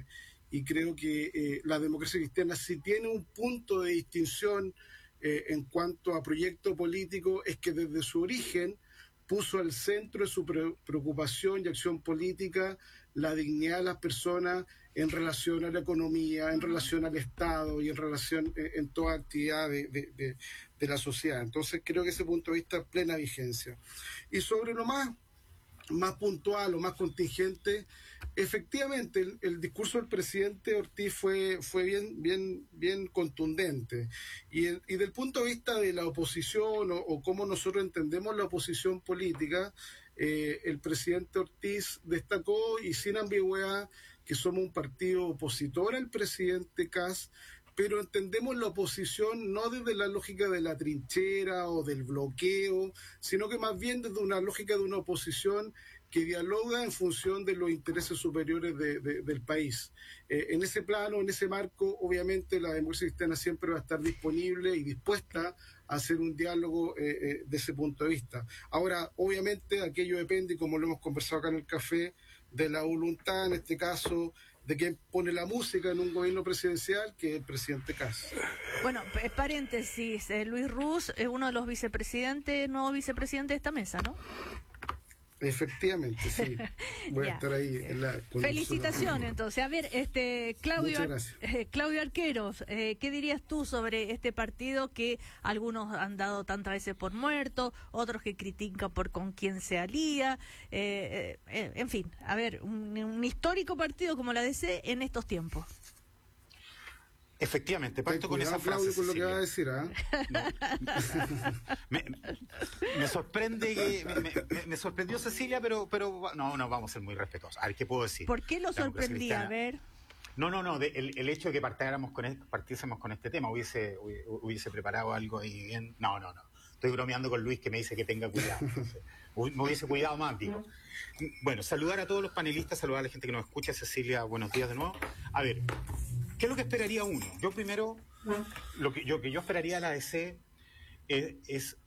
Y creo que la democracia cristiana, si tiene un punto de distinción en cuanto a proyecto político, es que desde su origen puso al centro de su preocupación y acción política la dignidad de las personas en relación a la economía, en relación al Estado y en relación en toda actividad de la sociedad. Entonces creo que ese punto de vista es plena vigencia. Y sobre lo más puntual o más contingente, efectivamente el discurso del presidente Ortiz fue bien contundente, y del punto de vista de la oposición o cómo nosotros entendemos la oposición política, el presidente Ortiz destacó y sin ambigüedad que somos un partido opositor al presidente Kast, pero entendemos la oposición no desde la lógica de la trinchera o del bloqueo, sino que más bien desde una lógica de una oposición que dialoga en función de los intereses superiores del país. En ese plano, en ese marco, obviamente la democracia cristiana siempre va a estar disponible y dispuesta a hacer un diálogo de ese punto de vista. Ahora, obviamente, aquello depende, y como lo hemos conversado acá en el café, de la voluntad, en este caso, de quien pone la música en un gobierno presidencial, que es el presidente Kast. Bueno, paréntesis, Luis Ruz es uno de los vicepresidentes, nuevo vicepresidente de esta mesa, ¿no? Efectivamente, sí. Voy a estar ahí en la... Felicitaciones, entonces. A ver, Claudio Arqueros, ¿qué dirías tú sobre este partido que algunos han dado tantas veces por muerto, otros que critican por con quién se alía? En fin, a ver, un histórico partido como la DC en estos tiempos. Efectivamente, parto con esa frase, Claudio, con lo que va a decir, me sorprende que me sorprendió Cecilia, pero no, vamos a ser muy respetuosos. A ver, ¿qué puedo decir? ¿Por qué lo sorprendía? A ver. No, el hecho de que partiésemos con este tema, hubiese preparado algo ahí bien. No. Estoy bromeando con Luis, que me dice que tenga cuidado. Entonces, me hubiese cuidado más, digo. Bueno, saludar a todos los panelistas, saludar a la gente que nos escucha. Cecilia, buenos días de nuevo. A ver, ¿qué es lo que esperaría uno? Yo primero, lo que yo esperaría de la DC es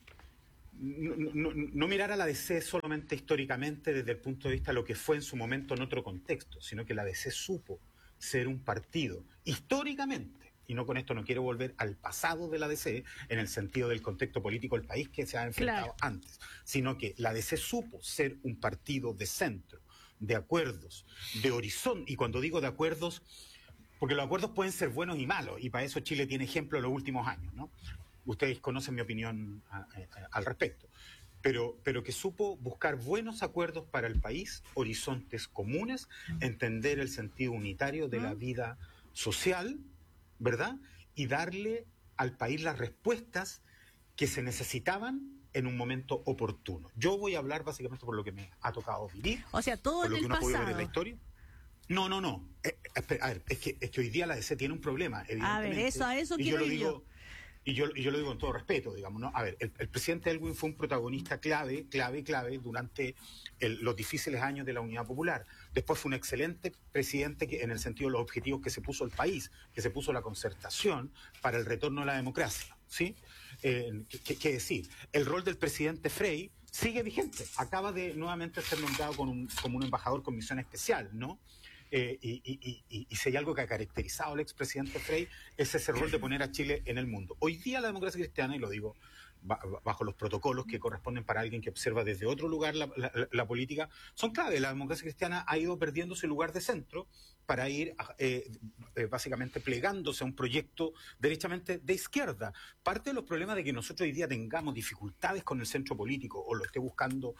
no mirar a la DC solamente históricamente desde el punto de vista de lo que fue en su momento en otro contexto, sino que la DC supo ser un partido históricamente, y no con esto no quiero volver al pasado de la DC en el sentido del contexto político del país que se ha enfrentado antes, sino que la DC supo ser un partido de centro, de acuerdos, de horizonte, y cuando digo de acuerdos, porque los acuerdos pueden ser buenos y malos, y para eso Chile tiene ejemplo en los últimos años, ¿no? Ustedes conocen mi opinión al respecto, pero que supo buscar buenos acuerdos para el país, horizontes comunes, entender el sentido unitario de la vida social, ¿verdad? Y darle al país las respuestas que se necesitaban en un momento oportuno. Yo voy a hablar básicamente por lo que me ha tocado vivir. O sea, todo en el pasado. Por lo que uno puede ver en la historia. No. A ver, es que hoy día la DC tiene un problema, evidentemente. A ver, eso quiero ir yo. Y yo lo digo con todo respeto, digamos, ¿no? A ver, el presidente Elwin fue un protagonista clave durante los difíciles años de la Unidad Popular. Después fue un excelente presidente en el sentido de los objetivos que se puso el país, que se puso la concertación para el retorno a la democracia, ¿sí? ¿Qué decir? El rol del presidente Frey sigue vigente. Acaba de nuevamente ser nombrado como un embajador con misión especial, ¿no? Y si hay algo que ha caracterizado al expresidente Frey es ese rol de poner a Chile en el mundo. Hoy día la democracia cristiana, y lo digo bajo los protocolos que corresponden para alguien que observa desde otro lugar la política, son clave. La democracia cristiana ha ido perdiendo ese lugar de centro para ir básicamente plegándose a un proyecto derechamente de izquierda. Parte de los problemas de que nosotros hoy día tengamos dificultades con el centro político o lo esté buscando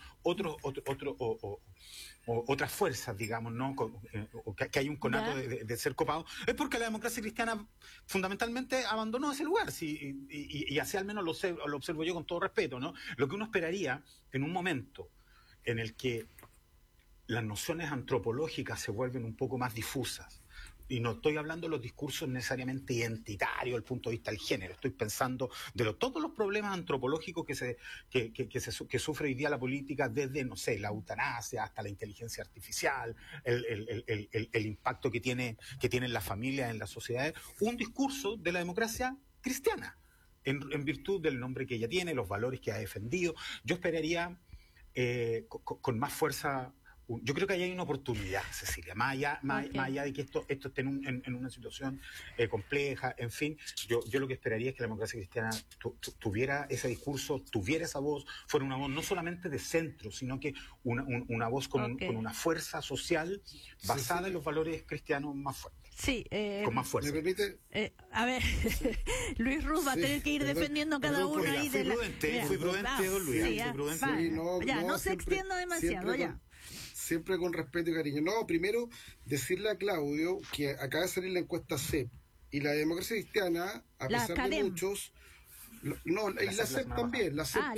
otras fuerzas, digamos, ¿no? O que hay un conato de ser copado, es porque la democracia cristiana fundamentalmente abandonó ese lugar, ¿sí? Y así al menos lo observo yo con todo respeto, ¿no? Lo que uno esperaría en un momento en el que las nociones antropológicas se vuelven un poco más difusas, y no estoy hablando de los discursos necesariamente identitarios desde el punto de vista del género, estoy pensando de todos los problemas antropológicos que sufre hoy día la política, desde, no sé, la eutanasia hasta la inteligencia artificial, el impacto que tiene en las familias, en las sociedades, un discurso de la democracia cristiana, en virtud del nombre que ella tiene, los valores que ha defendido. Yo esperaría con más fuerza. Yo creo que ahí hay una oportunidad, Cecilia, más allá de que esto esté en una situación compleja, en fin, yo lo que esperaría es que la democracia cristiana tuviera ese discurso, tuviera esa voz, fuera una voz no solamente de centro, sino que una voz con una fuerza social basada en los valores cristianos más fuertes. Sí, con más fuerza. ¿Me permite? A ver, Luis Ruz va a tener que ir defendiendo cada uno ahí de la... Fui prudente, don Luis. Fui prudente. No se extienda demasiado, ya. Siempre con respeto y cariño. No, primero decirle a Claudio que acaba de salir la encuesta CEP y la democracia cristiana, a pesar de muchos... No, y la CEP también. La CEP,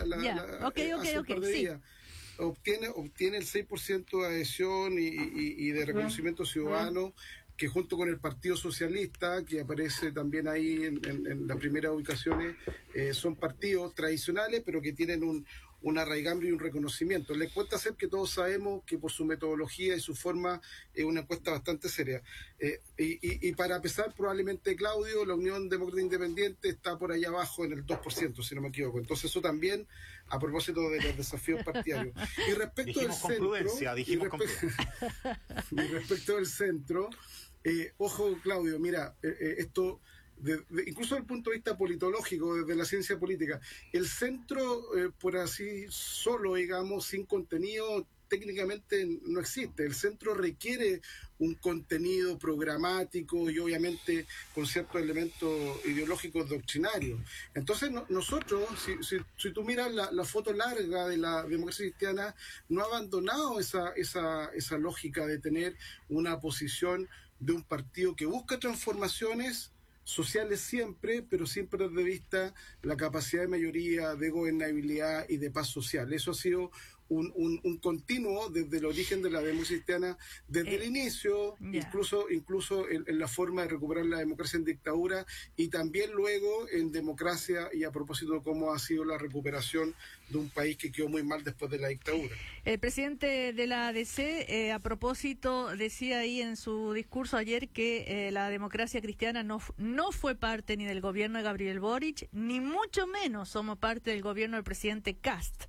obtiene el 6% de adhesión y de reconocimiento ciudadano, que junto con el Partido Socialista, que aparece también ahí en las primeras ubicaciones, son partidos tradicionales, pero que tienen un arraigambre y un reconocimiento. La encuesta CEP, que todos sabemos que por su metodología y su forma es una encuesta bastante seria. Y para pesar probablemente Claudio, la Unión Demócrata Independiente está por allá abajo en el 2%, si no me equivoco. Entonces eso también a propósito de los desafíos partidarios. Y respecto del centro, y respecto del centro, ojo Claudio, mira, esto incluso desde el punto de vista politológico, desde la ciencia política, el centro, por así solo, digamos, sin contenido, técnicamente no existe. El centro requiere un contenido programático y obviamente con ciertos elementos ideológicos doctrinarios. Entonces nosotros, si tú miras la foto larga de la democracia cristiana, no ha abandonado esa lógica de tener una posición de un partido que busca transformaciones sociales siempre, pero sin perder de vista la capacidad de mayoría, de gobernabilidad y de paz social. Eso ha sido un continuo desde el origen de la democracia cristiana, desde el inicio, incluso en la forma de recuperar la democracia en dictadura, y también luego en democracia, y a propósito de cómo ha sido la recuperación de un país que quedó muy mal después de la dictadura. El presidente de la ADC, a propósito, decía ahí en su discurso ayer que la democracia cristiana no fue parte ni del gobierno de Gabriel Boric, ni mucho menos somos parte del gobierno del presidente Kast.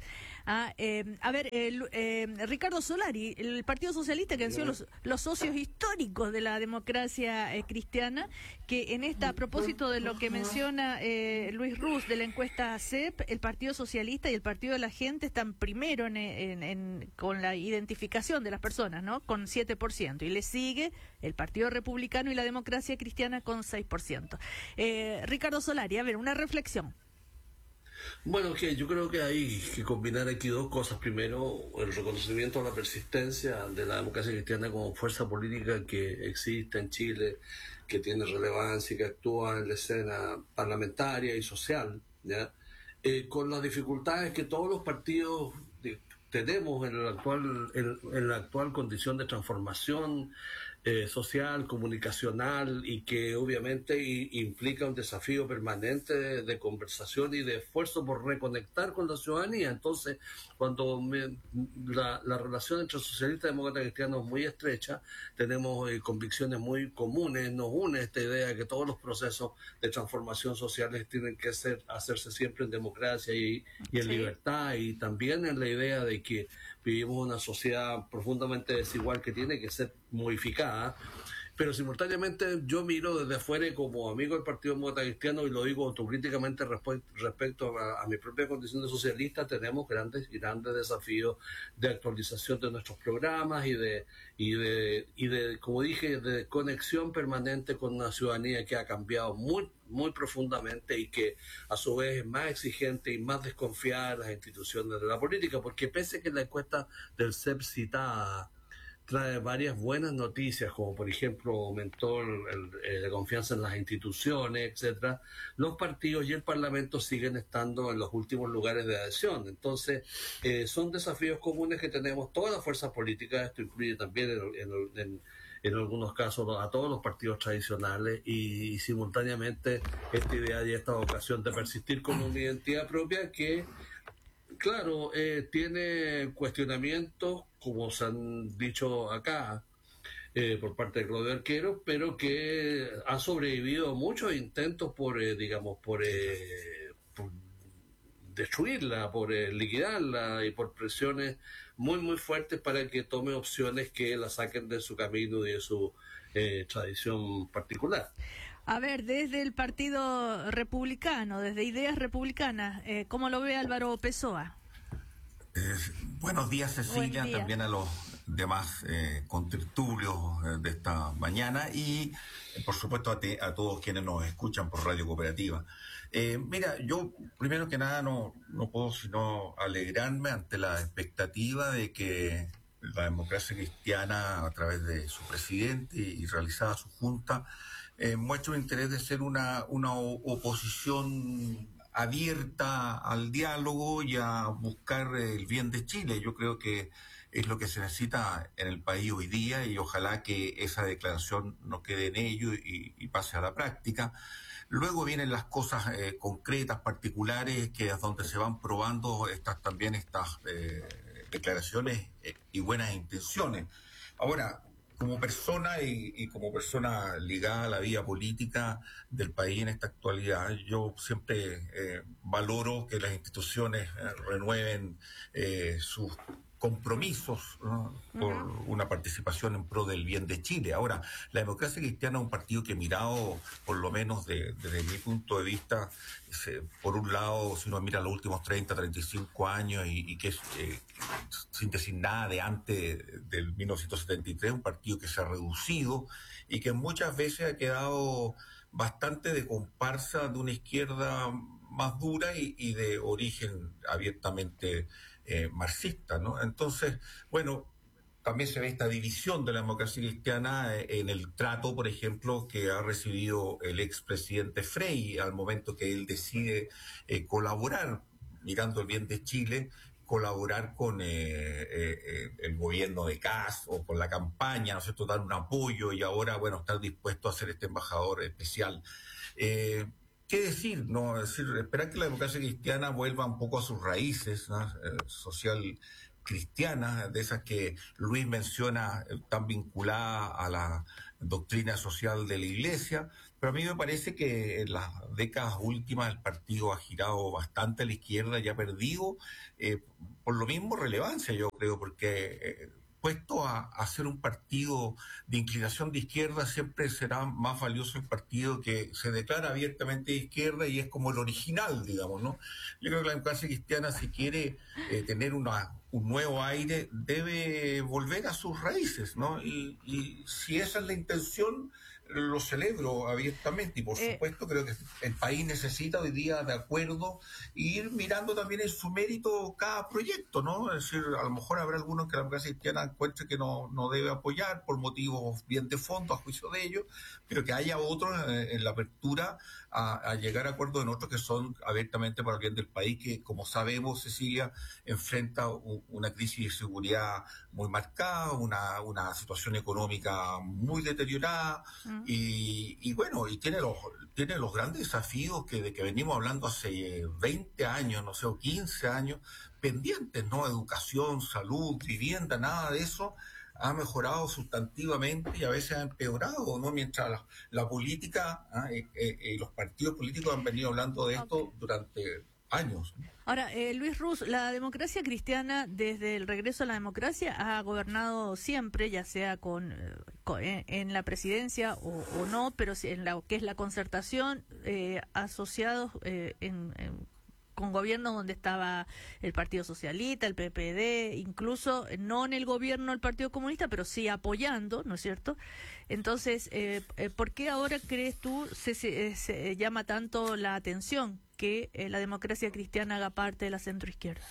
Ricardo Solari, el Partido Socialista, que han sido los socios históricos de la democracia cristiana, que en esta, a propósito de lo que menciona Luis Ruz de la encuesta CEP, el Partido Socialista y el Partido de la Gente están primero con la identificación de las personas, ¿no? Con 7%, y le sigue el Partido Republicano y la Democracia Cristiana con 6%. Ricardo Solari, una reflexión. Bueno, yo creo que hay que combinar aquí dos cosas. Primero, el reconocimiento a la persistencia de la democracia cristiana como fuerza política que existe en Chile, que tiene relevancia y que actúa en la escena parlamentaria y social, ¿ya? Con las dificultades que todos los partidos tenemos en la actual condición de transformación social, comunicacional, y que obviamente implica un desafío permanente de conversación y de esfuerzo por reconectar con la ciudadanía. Entonces, cuando la relación entre socialistas y demócratas cristianos es muy estrecha, tenemos convicciones muy comunes, nos une esta idea de que todos los procesos de transformación sociales tienen que hacerse siempre en democracia y en libertad, y también en la idea de que vivimos una sociedad profundamente desigual que tiene que ser modificada, pero simultáneamente yo miro desde afuera como amigo del Partido Demócrata Cristiano, y lo digo autocríticamente respecto a mi propia condición de socialista. Tenemos grandes desafíos de actualización de nuestros programas y de, como dije, de conexión permanente con una ciudadanía que ha cambiado muy profundamente y que a su vez es más exigente y más desconfiada de las instituciones de la política, porque pese a que la encuesta del CEP citada trae varias buenas noticias, como por ejemplo aumentó la confianza en las instituciones, etcétera, los partidos y el Parlamento siguen estando en los últimos lugares de adhesión. Entonces, son desafíos comunes que tenemos todas las fuerzas políticas. Esto incluye también en algunos casos a todos los partidos tradicionales, y simultáneamente esta idea y esta vocación de persistir con una identidad propia que, claro, tiene cuestionamientos, como se han dicho acá, por parte de Claudio Arquero, pero que ha sobrevivido a muchos intentos por destruirla, por liquidarla, y por presiones muy fuertes para que tome opciones que la saquen de su camino y de su tradición particular. Desde el Partido Republicano, desde Ideas Republicanas, ¿cómo lo ve Álvaro Pessoa? Buenos días, Cecilia, también a los demás contertulios de esta mañana, y por supuesto a todos quienes nos escuchan por Radio Cooperativa. Mira, yo primero que nada no puedo sino alegrarme ante la expectativa de que la democracia cristiana, a través de su presidente y realizada su junta, muestra un interés de ser una oposición abierta al diálogo y a buscar el bien de Chile. Yo creo que es lo que se necesita en el país hoy día, y ojalá que esa declaración no quede en ello y pase a la práctica. Luego vienen las cosas concretas, particulares, que es donde se van probando estas declaraciones y buenas intenciones. Ahora, como persona y como persona ligada a la vida política del país en esta actualidad, yo siempre valoro que las instituciones renueven sus compromisos, ¿no?, por una participación en pro del bien de Chile. Ahora, la Democracia Cristiana es un partido que, mirado por lo menos desde mi punto de vista, por un lado, si uno mira los últimos 30, 35 años y que es, sin decir nada de antes del 1973, un partido que se ha reducido y que muchas veces ha quedado bastante de comparsa de una izquierda más dura y de origen abiertamente marxista, ¿no? Entonces, bueno, también se ve esta división de la Democracia Cristiana en el trato, por ejemplo, que ha recibido el expresidente Frei al momento que él decide colaborar, mirando el bien de Chile, colaborar con el gobierno de Kast o con la campaña, ¿no es cierto?, dar un apoyo y ahora, bueno, estar dispuesto a ser este embajador especial. ¿Qué decir? ¿No? Es decir, esperar que la democracia cristiana vuelva un poco a sus raíces, ¿no?, social cristianas, de esas que Luis menciona, tan vinculada a la doctrina social de la Iglesia, pero a mí me parece que en las décadas últimas el partido ha girado bastante a la izquierda y ha perdido, por lo mismo, relevancia, yo creo, porque puesto a ser un partido de inclinación de izquierda, siempre será más valioso el partido que se declara abiertamente de izquierda y es como el original, digamos, ¿no? Yo creo que la democracia cristiana, si quiere tener un nuevo aire, debe volver a sus raíces, ¿no? Y si esa es la intención, lo celebro abiertamente y por supuesto creo que el país necesita hoy día de acuerdo e ir mirando también en su mérito cada proyecto, ¿no? Es decir, a lo mejor habrá algunos que la democracia cristiana encuentre que no debe apoyar por motivos bien de fondo, a juicio de ellos, pero que haya otros en la apertura a llegar a acuerdos en otros que son abiertamente para el bien del país, que, como sabemos, Cecilia, enfrenta una crisis de seguridad muy marcada, una situación económica muy deteriorada, y bueno, y tiene los grandes desafíos de que venimos hablando hace 20 años, no sé, o 15 años, pendientes, ¿no? Educación, salud, vivienda, nada de eso ha mejorado sustantivamente y a veces ha empeorado, ¿no? Mientras la política y los partidos políticos han venido hablando de esto durante años. Ahora, Luis Ruz, la democracia cristiana, desde el regreso a la democracia, ha gobernado siempre, ya sea en la presidencia o no, pero en lo que es la concertación, asociados con gobiernos donde estaba el Partido Socialista, el PPD, incluso no en el gobierno del Partido Comunista, pero sí apoyando, ¿no es cierto? Entonces, ¿por qué ahora crees tú se llama tanto la atención que la democracia cristiana haga parte de la centroizquierda?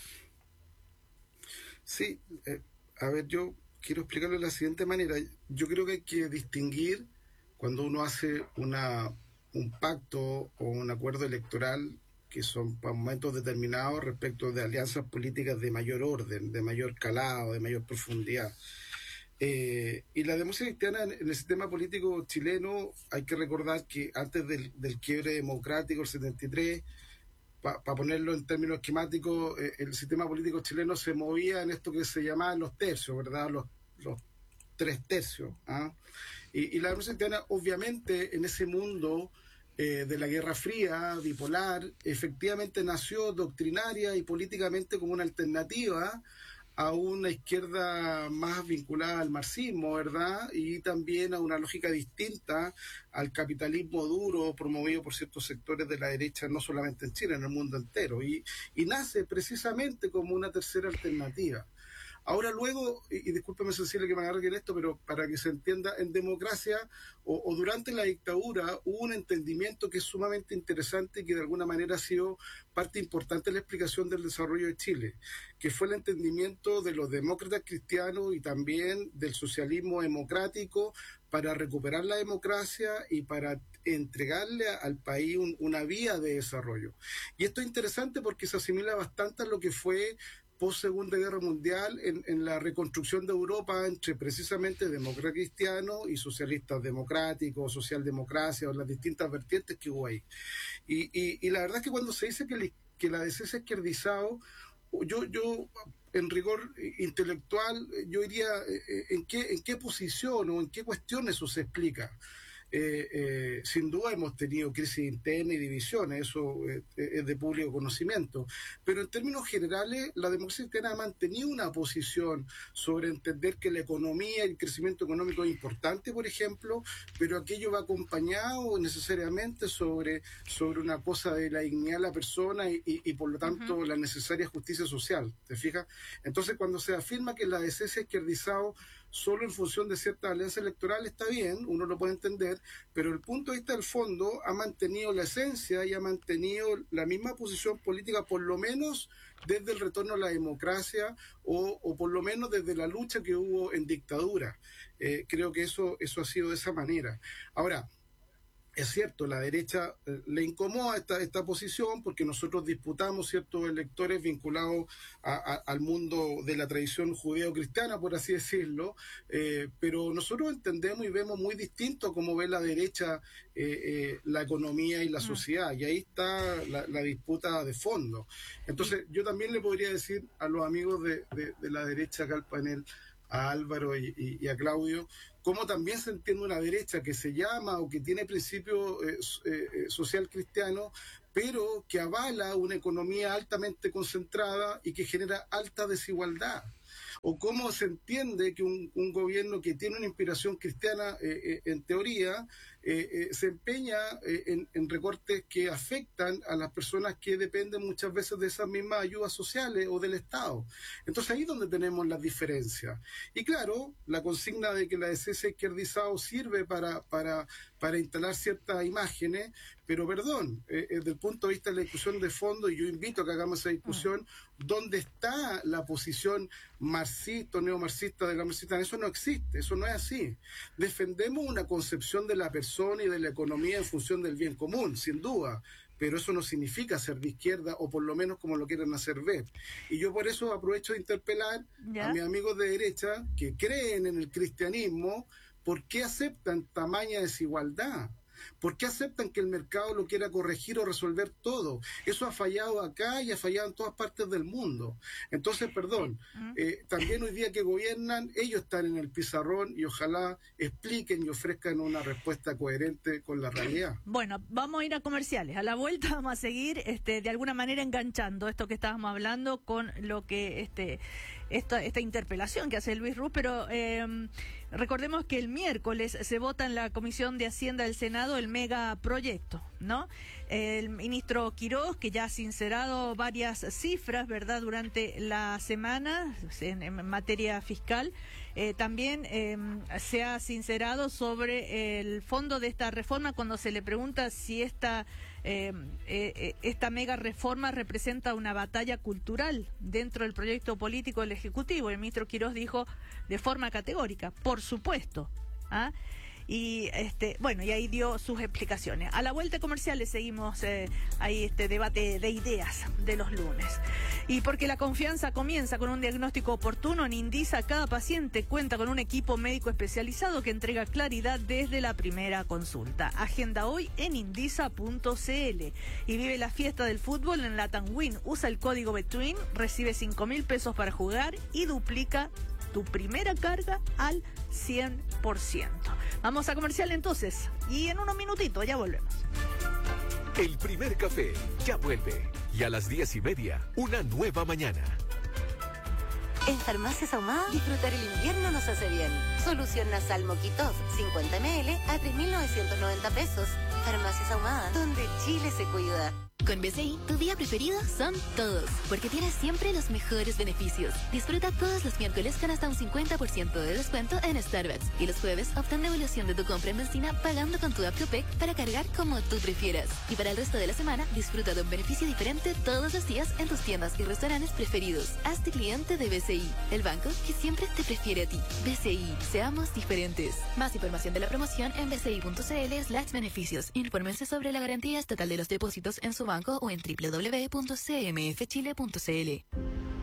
Sí, a ver, yo quiero explicarlo de la siguiente manera. Yo creo que hay que distinguir cuando uno hace un pacto o un acuerdo electoral que son para momentos determinados respecto de alianzas políticas de mayor orden, de mayor calado, de mayor profundidad. Y la democracia cristiana en el sistema político chileno, hay que recordar que antes del quiebre democrático, el 73, para ponerlo en términos esquemáticos, el sistema político chileno se movía en esto que se llamaban los tercios, ¿verdad? Los 3 tercios. ¿Ah? Y la democracia cristiana, obviamente, en ese mundo de la Guerra Fría, bipolar, efectivamente nació doctrinaria y políticamente como una alternativa a una izquierda más vinculada al marxismo, ¿verdad? Y también a una lógica distinta al capitalismo duro promovido por ciertos sectores de la derecha, no solamente en Chile, en el mundo entero. Y nace precisamente como una tercera alternativa. Ahora luego, y discúlpeme Cecilia que me agarre en esto, pero para que se entienda, en democracia o durante la dictadura hubo un entendimiento que es sumamente interesante y que de alguna manera ha sido parte importante de la explicación del desarrollo de Chile, que fue el entendimiento de los demócratas cristianos y también del socialismo democrático para recuperar la democracia y para entregarle al país una vía de desarrollo. Y esto es interesante porque se asimila bastante a lo que fue post Segunda Guerra Mundial en la reconstrucción de Europa entre precisamente demócratas cristianos y socialistas democráticos, socialdemocracia o las distintas vertientes que hubo ahí. Y la verdad es que cuando se dice que la DC se ha izquierdizado, yo en rigor intelectual yo diría en qué posición o en qué cuestión eso se explica. sin duda hemos tenido crisis interna y divisiones, eso es de público conocimiento, pero en términos generales la democracia cristiana ha mantenido una posición sobre entender que la economía y el crecimiento económico es importante, por ejemplo, pero aquello va acompañado necesariamente sobre una cosa de la dignidad de la persona y por lo tanto la necesaria justicia social, ¿te fijas? Entonces cuando se afirma que la DC se ha izquierdizado solo en función de cierta alianza electoral, está bien, uno lo puede entender, pero el punto de vista del fondo ha mantenido la esencia y ha mantenido la misma posición política, por lo menos desde el retorno a la democracia o por lo menos desde la lucha que hubo en dictadura. Creo que eso ha sido de esa manera. Ahora, es cierto, la derecha le incomoda esta posición porque nosotros disputamos ciertos electores vinculados al mundo de la tradición judeo-cristiana, por así decirlo, pero nosotros entendemos y vemos muy distinto cómo ve la derecha la economía y la sociedad, y ahí está la disputa de fondo. Entonces, yo también le podría decir a los amigos de la derecha acá al panel, a Álvaro y a Claudio, cómo también se entiende una derecha que se llama o que tiene principio social cristiano, pero que avala una economía altamente concentrada y que genera alta desigualdad. O cómo se entiende que un gobierno que tiene una inspiración cristiana, en teoría, se empeña en recortes que afectan a las personas que dependen muchas veces de esas mismas ayudas sociales o del Estado. Entonces ahí es donde tenemos las diferencias. Y claro, la consigna de que la DC se ha izquierdizado sirve para instalar ciertas imágenes, pero perdón, desde el punto de vista de la discusión de fondo, y yo invito a que hagamos esa discusión, ¿dónde está la posición marxista o neomarxista de la marxista? Eso no existe, eso no es así. Defendemos una concepción de la persona y de la economía en función del bien común, sin duda, pero eso no significa ser de izquierda, o por lo menos como lo quieren hacer ver. Y yo por eso aprovecho de interpelar a mis amigos de derecha que creen en el cristianismo. ¿Por qué aceptan tamaña desigualdad? ¿Por qué aceptan que el mercado lo quiera corregir o resolver todo? Eso ha fallado acá y ha fallado en todas partes del mundo. Entonces, perdón, también hoy día que gobiernan, ellos están en el pizarrón y ojalá expliquen y ofrezcan una respuesta coherente con la realidad. Bueno, vamos a ir a comerciales. A la vuelta vamos a seguir de alguna manera enganchando esto que estábamos hablando con lo que esta interpelación que hace Luis Ruz, pero recordemos que el miércoles se vota en la Comisión de Hacienda del Senado el megaproyecto, ¿no? El ministro Quirós, que ya ha sincerado varias cifras, ¿verdad?, durante la semana en materia fiscal, también se ha sincerado sobre el fondo de esta reforma cuando se le pregunta si esta mega reforma representa una batalla cultural dentro del proyecto político del Ejecutivo. El ministro Quirós dijo de forma categórica, por supuesto. Y y ahí dio sus explicaciones. A la vuelta comercial le seguimos ahí este debate de ideas de los lunes. Y porque la confianza comienza con un diagnóstico oportuno, en Indisa cada paciente cuenta con un equipo médico especializado que entrega claridad desde la primera consulta. Agenda hoy en indisa.cl y vive la fiesta del fútbol en Latam Win. Usa el código BETWIN, recibe 5.000 pesos para jugar y duplica tu primera carga al 100%. Vamos a comercial entonces y en unos minutitos ya volvemos. El primer café ya vuelve y a las 10:30 una nueva mañana. En Farmacias Ahumada, disfrutar el invierno nos hace bien. Solución nasal Moquitov, 50 ml a 3.990 pesos. Farmacias Ahumada, donde Chile se cuida. Con BCI, tu día preferido son todos, porque tienes siempre los mejores beneficios. Disfruta todos los miércoles con hasta un 50% de descuento en Starbucks. Y los jueves, obtén devolución de tu compra en benzina pagando con tu app Copec para cargar como tú prefieras. Y para el resto de la semana, disfruta de un beneficio diferente todos los días en tus tiendas y restaurantes preferidos. Hazte cliente de BCI, el banco que siempre te prefiere a ti. BCI, seamos diferentes. Más información de la promoción en bci.cl/beneficios. Infórmense sobre la garantía estatal de los depósitos en su banco o en www.cmfchile.cl.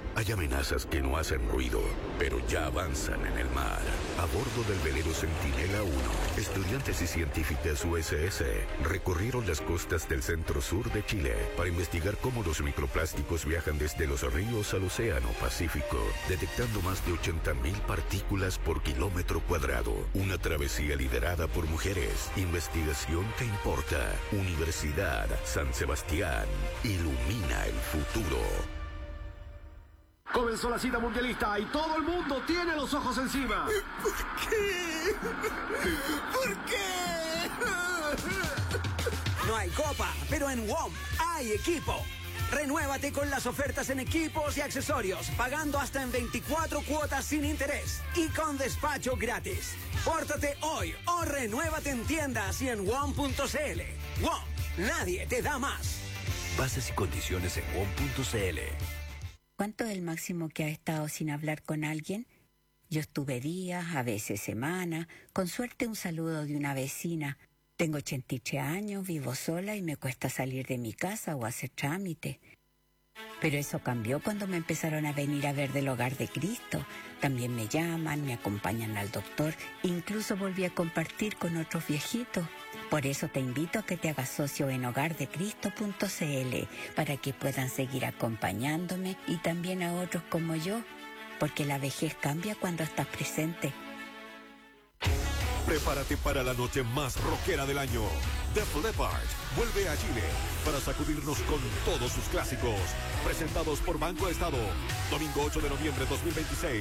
Hay amenazas que no hacen ruido, pero ya avanzan en el mar. A bordo del velero Centinela 1, estudiantes y científicas USS recorrieron las costas del centro-sur de Chile para investigar cómo los microplásticos viajan desde los ríos al océano Pacífico, detectando más de 80.000 partículas por kilómetro cuadrado. Una travesía liderada por mujeres. Investigación que importa. Universidad San Sebastián. Ilumina el futuro. Comenzó la cita mundialista y todo el mundo tiene los ojos encima. ¿Por qué? ¿Por qué? No hay copa, pero en WOM hay equipo. Renuévate con las ofertas en equipos y accesorios, pagando hasta en 24 cuotas sin interés y con despacho gratis. Pórtate hoy o renuévate en tiendas y en WOM.cl. WOM, nadie te da más. Bases y condiciones en WOM.cl. ¿Cuánto es el máximo que ha estado sin hablar con alguien? Yo estuve días, a veces semanas, con suerte un saludo de una vecina. Tengo 83 años, vivo sola y me cuesta salir de mi casa o hacer trámite. Pero eso cambió cuando me empezaron a venir a ver del Hogar de Cristo. También me llaman, me acompañan al doctor, incluso volví a compartir con otros viejitos. Por eso te invito a que te hagas socio en hogardecristo.cl para que puedan seguir acompañándome y también a otros como yo, porque la vejez cambia cuando estás presente. Prepárate para la noche más rockera del año. Def Leppard vuelve a Chile para sacudirnos con todos sus clásicos. Presentados por Banco Estado. Domingo 8 de noviembre 2026.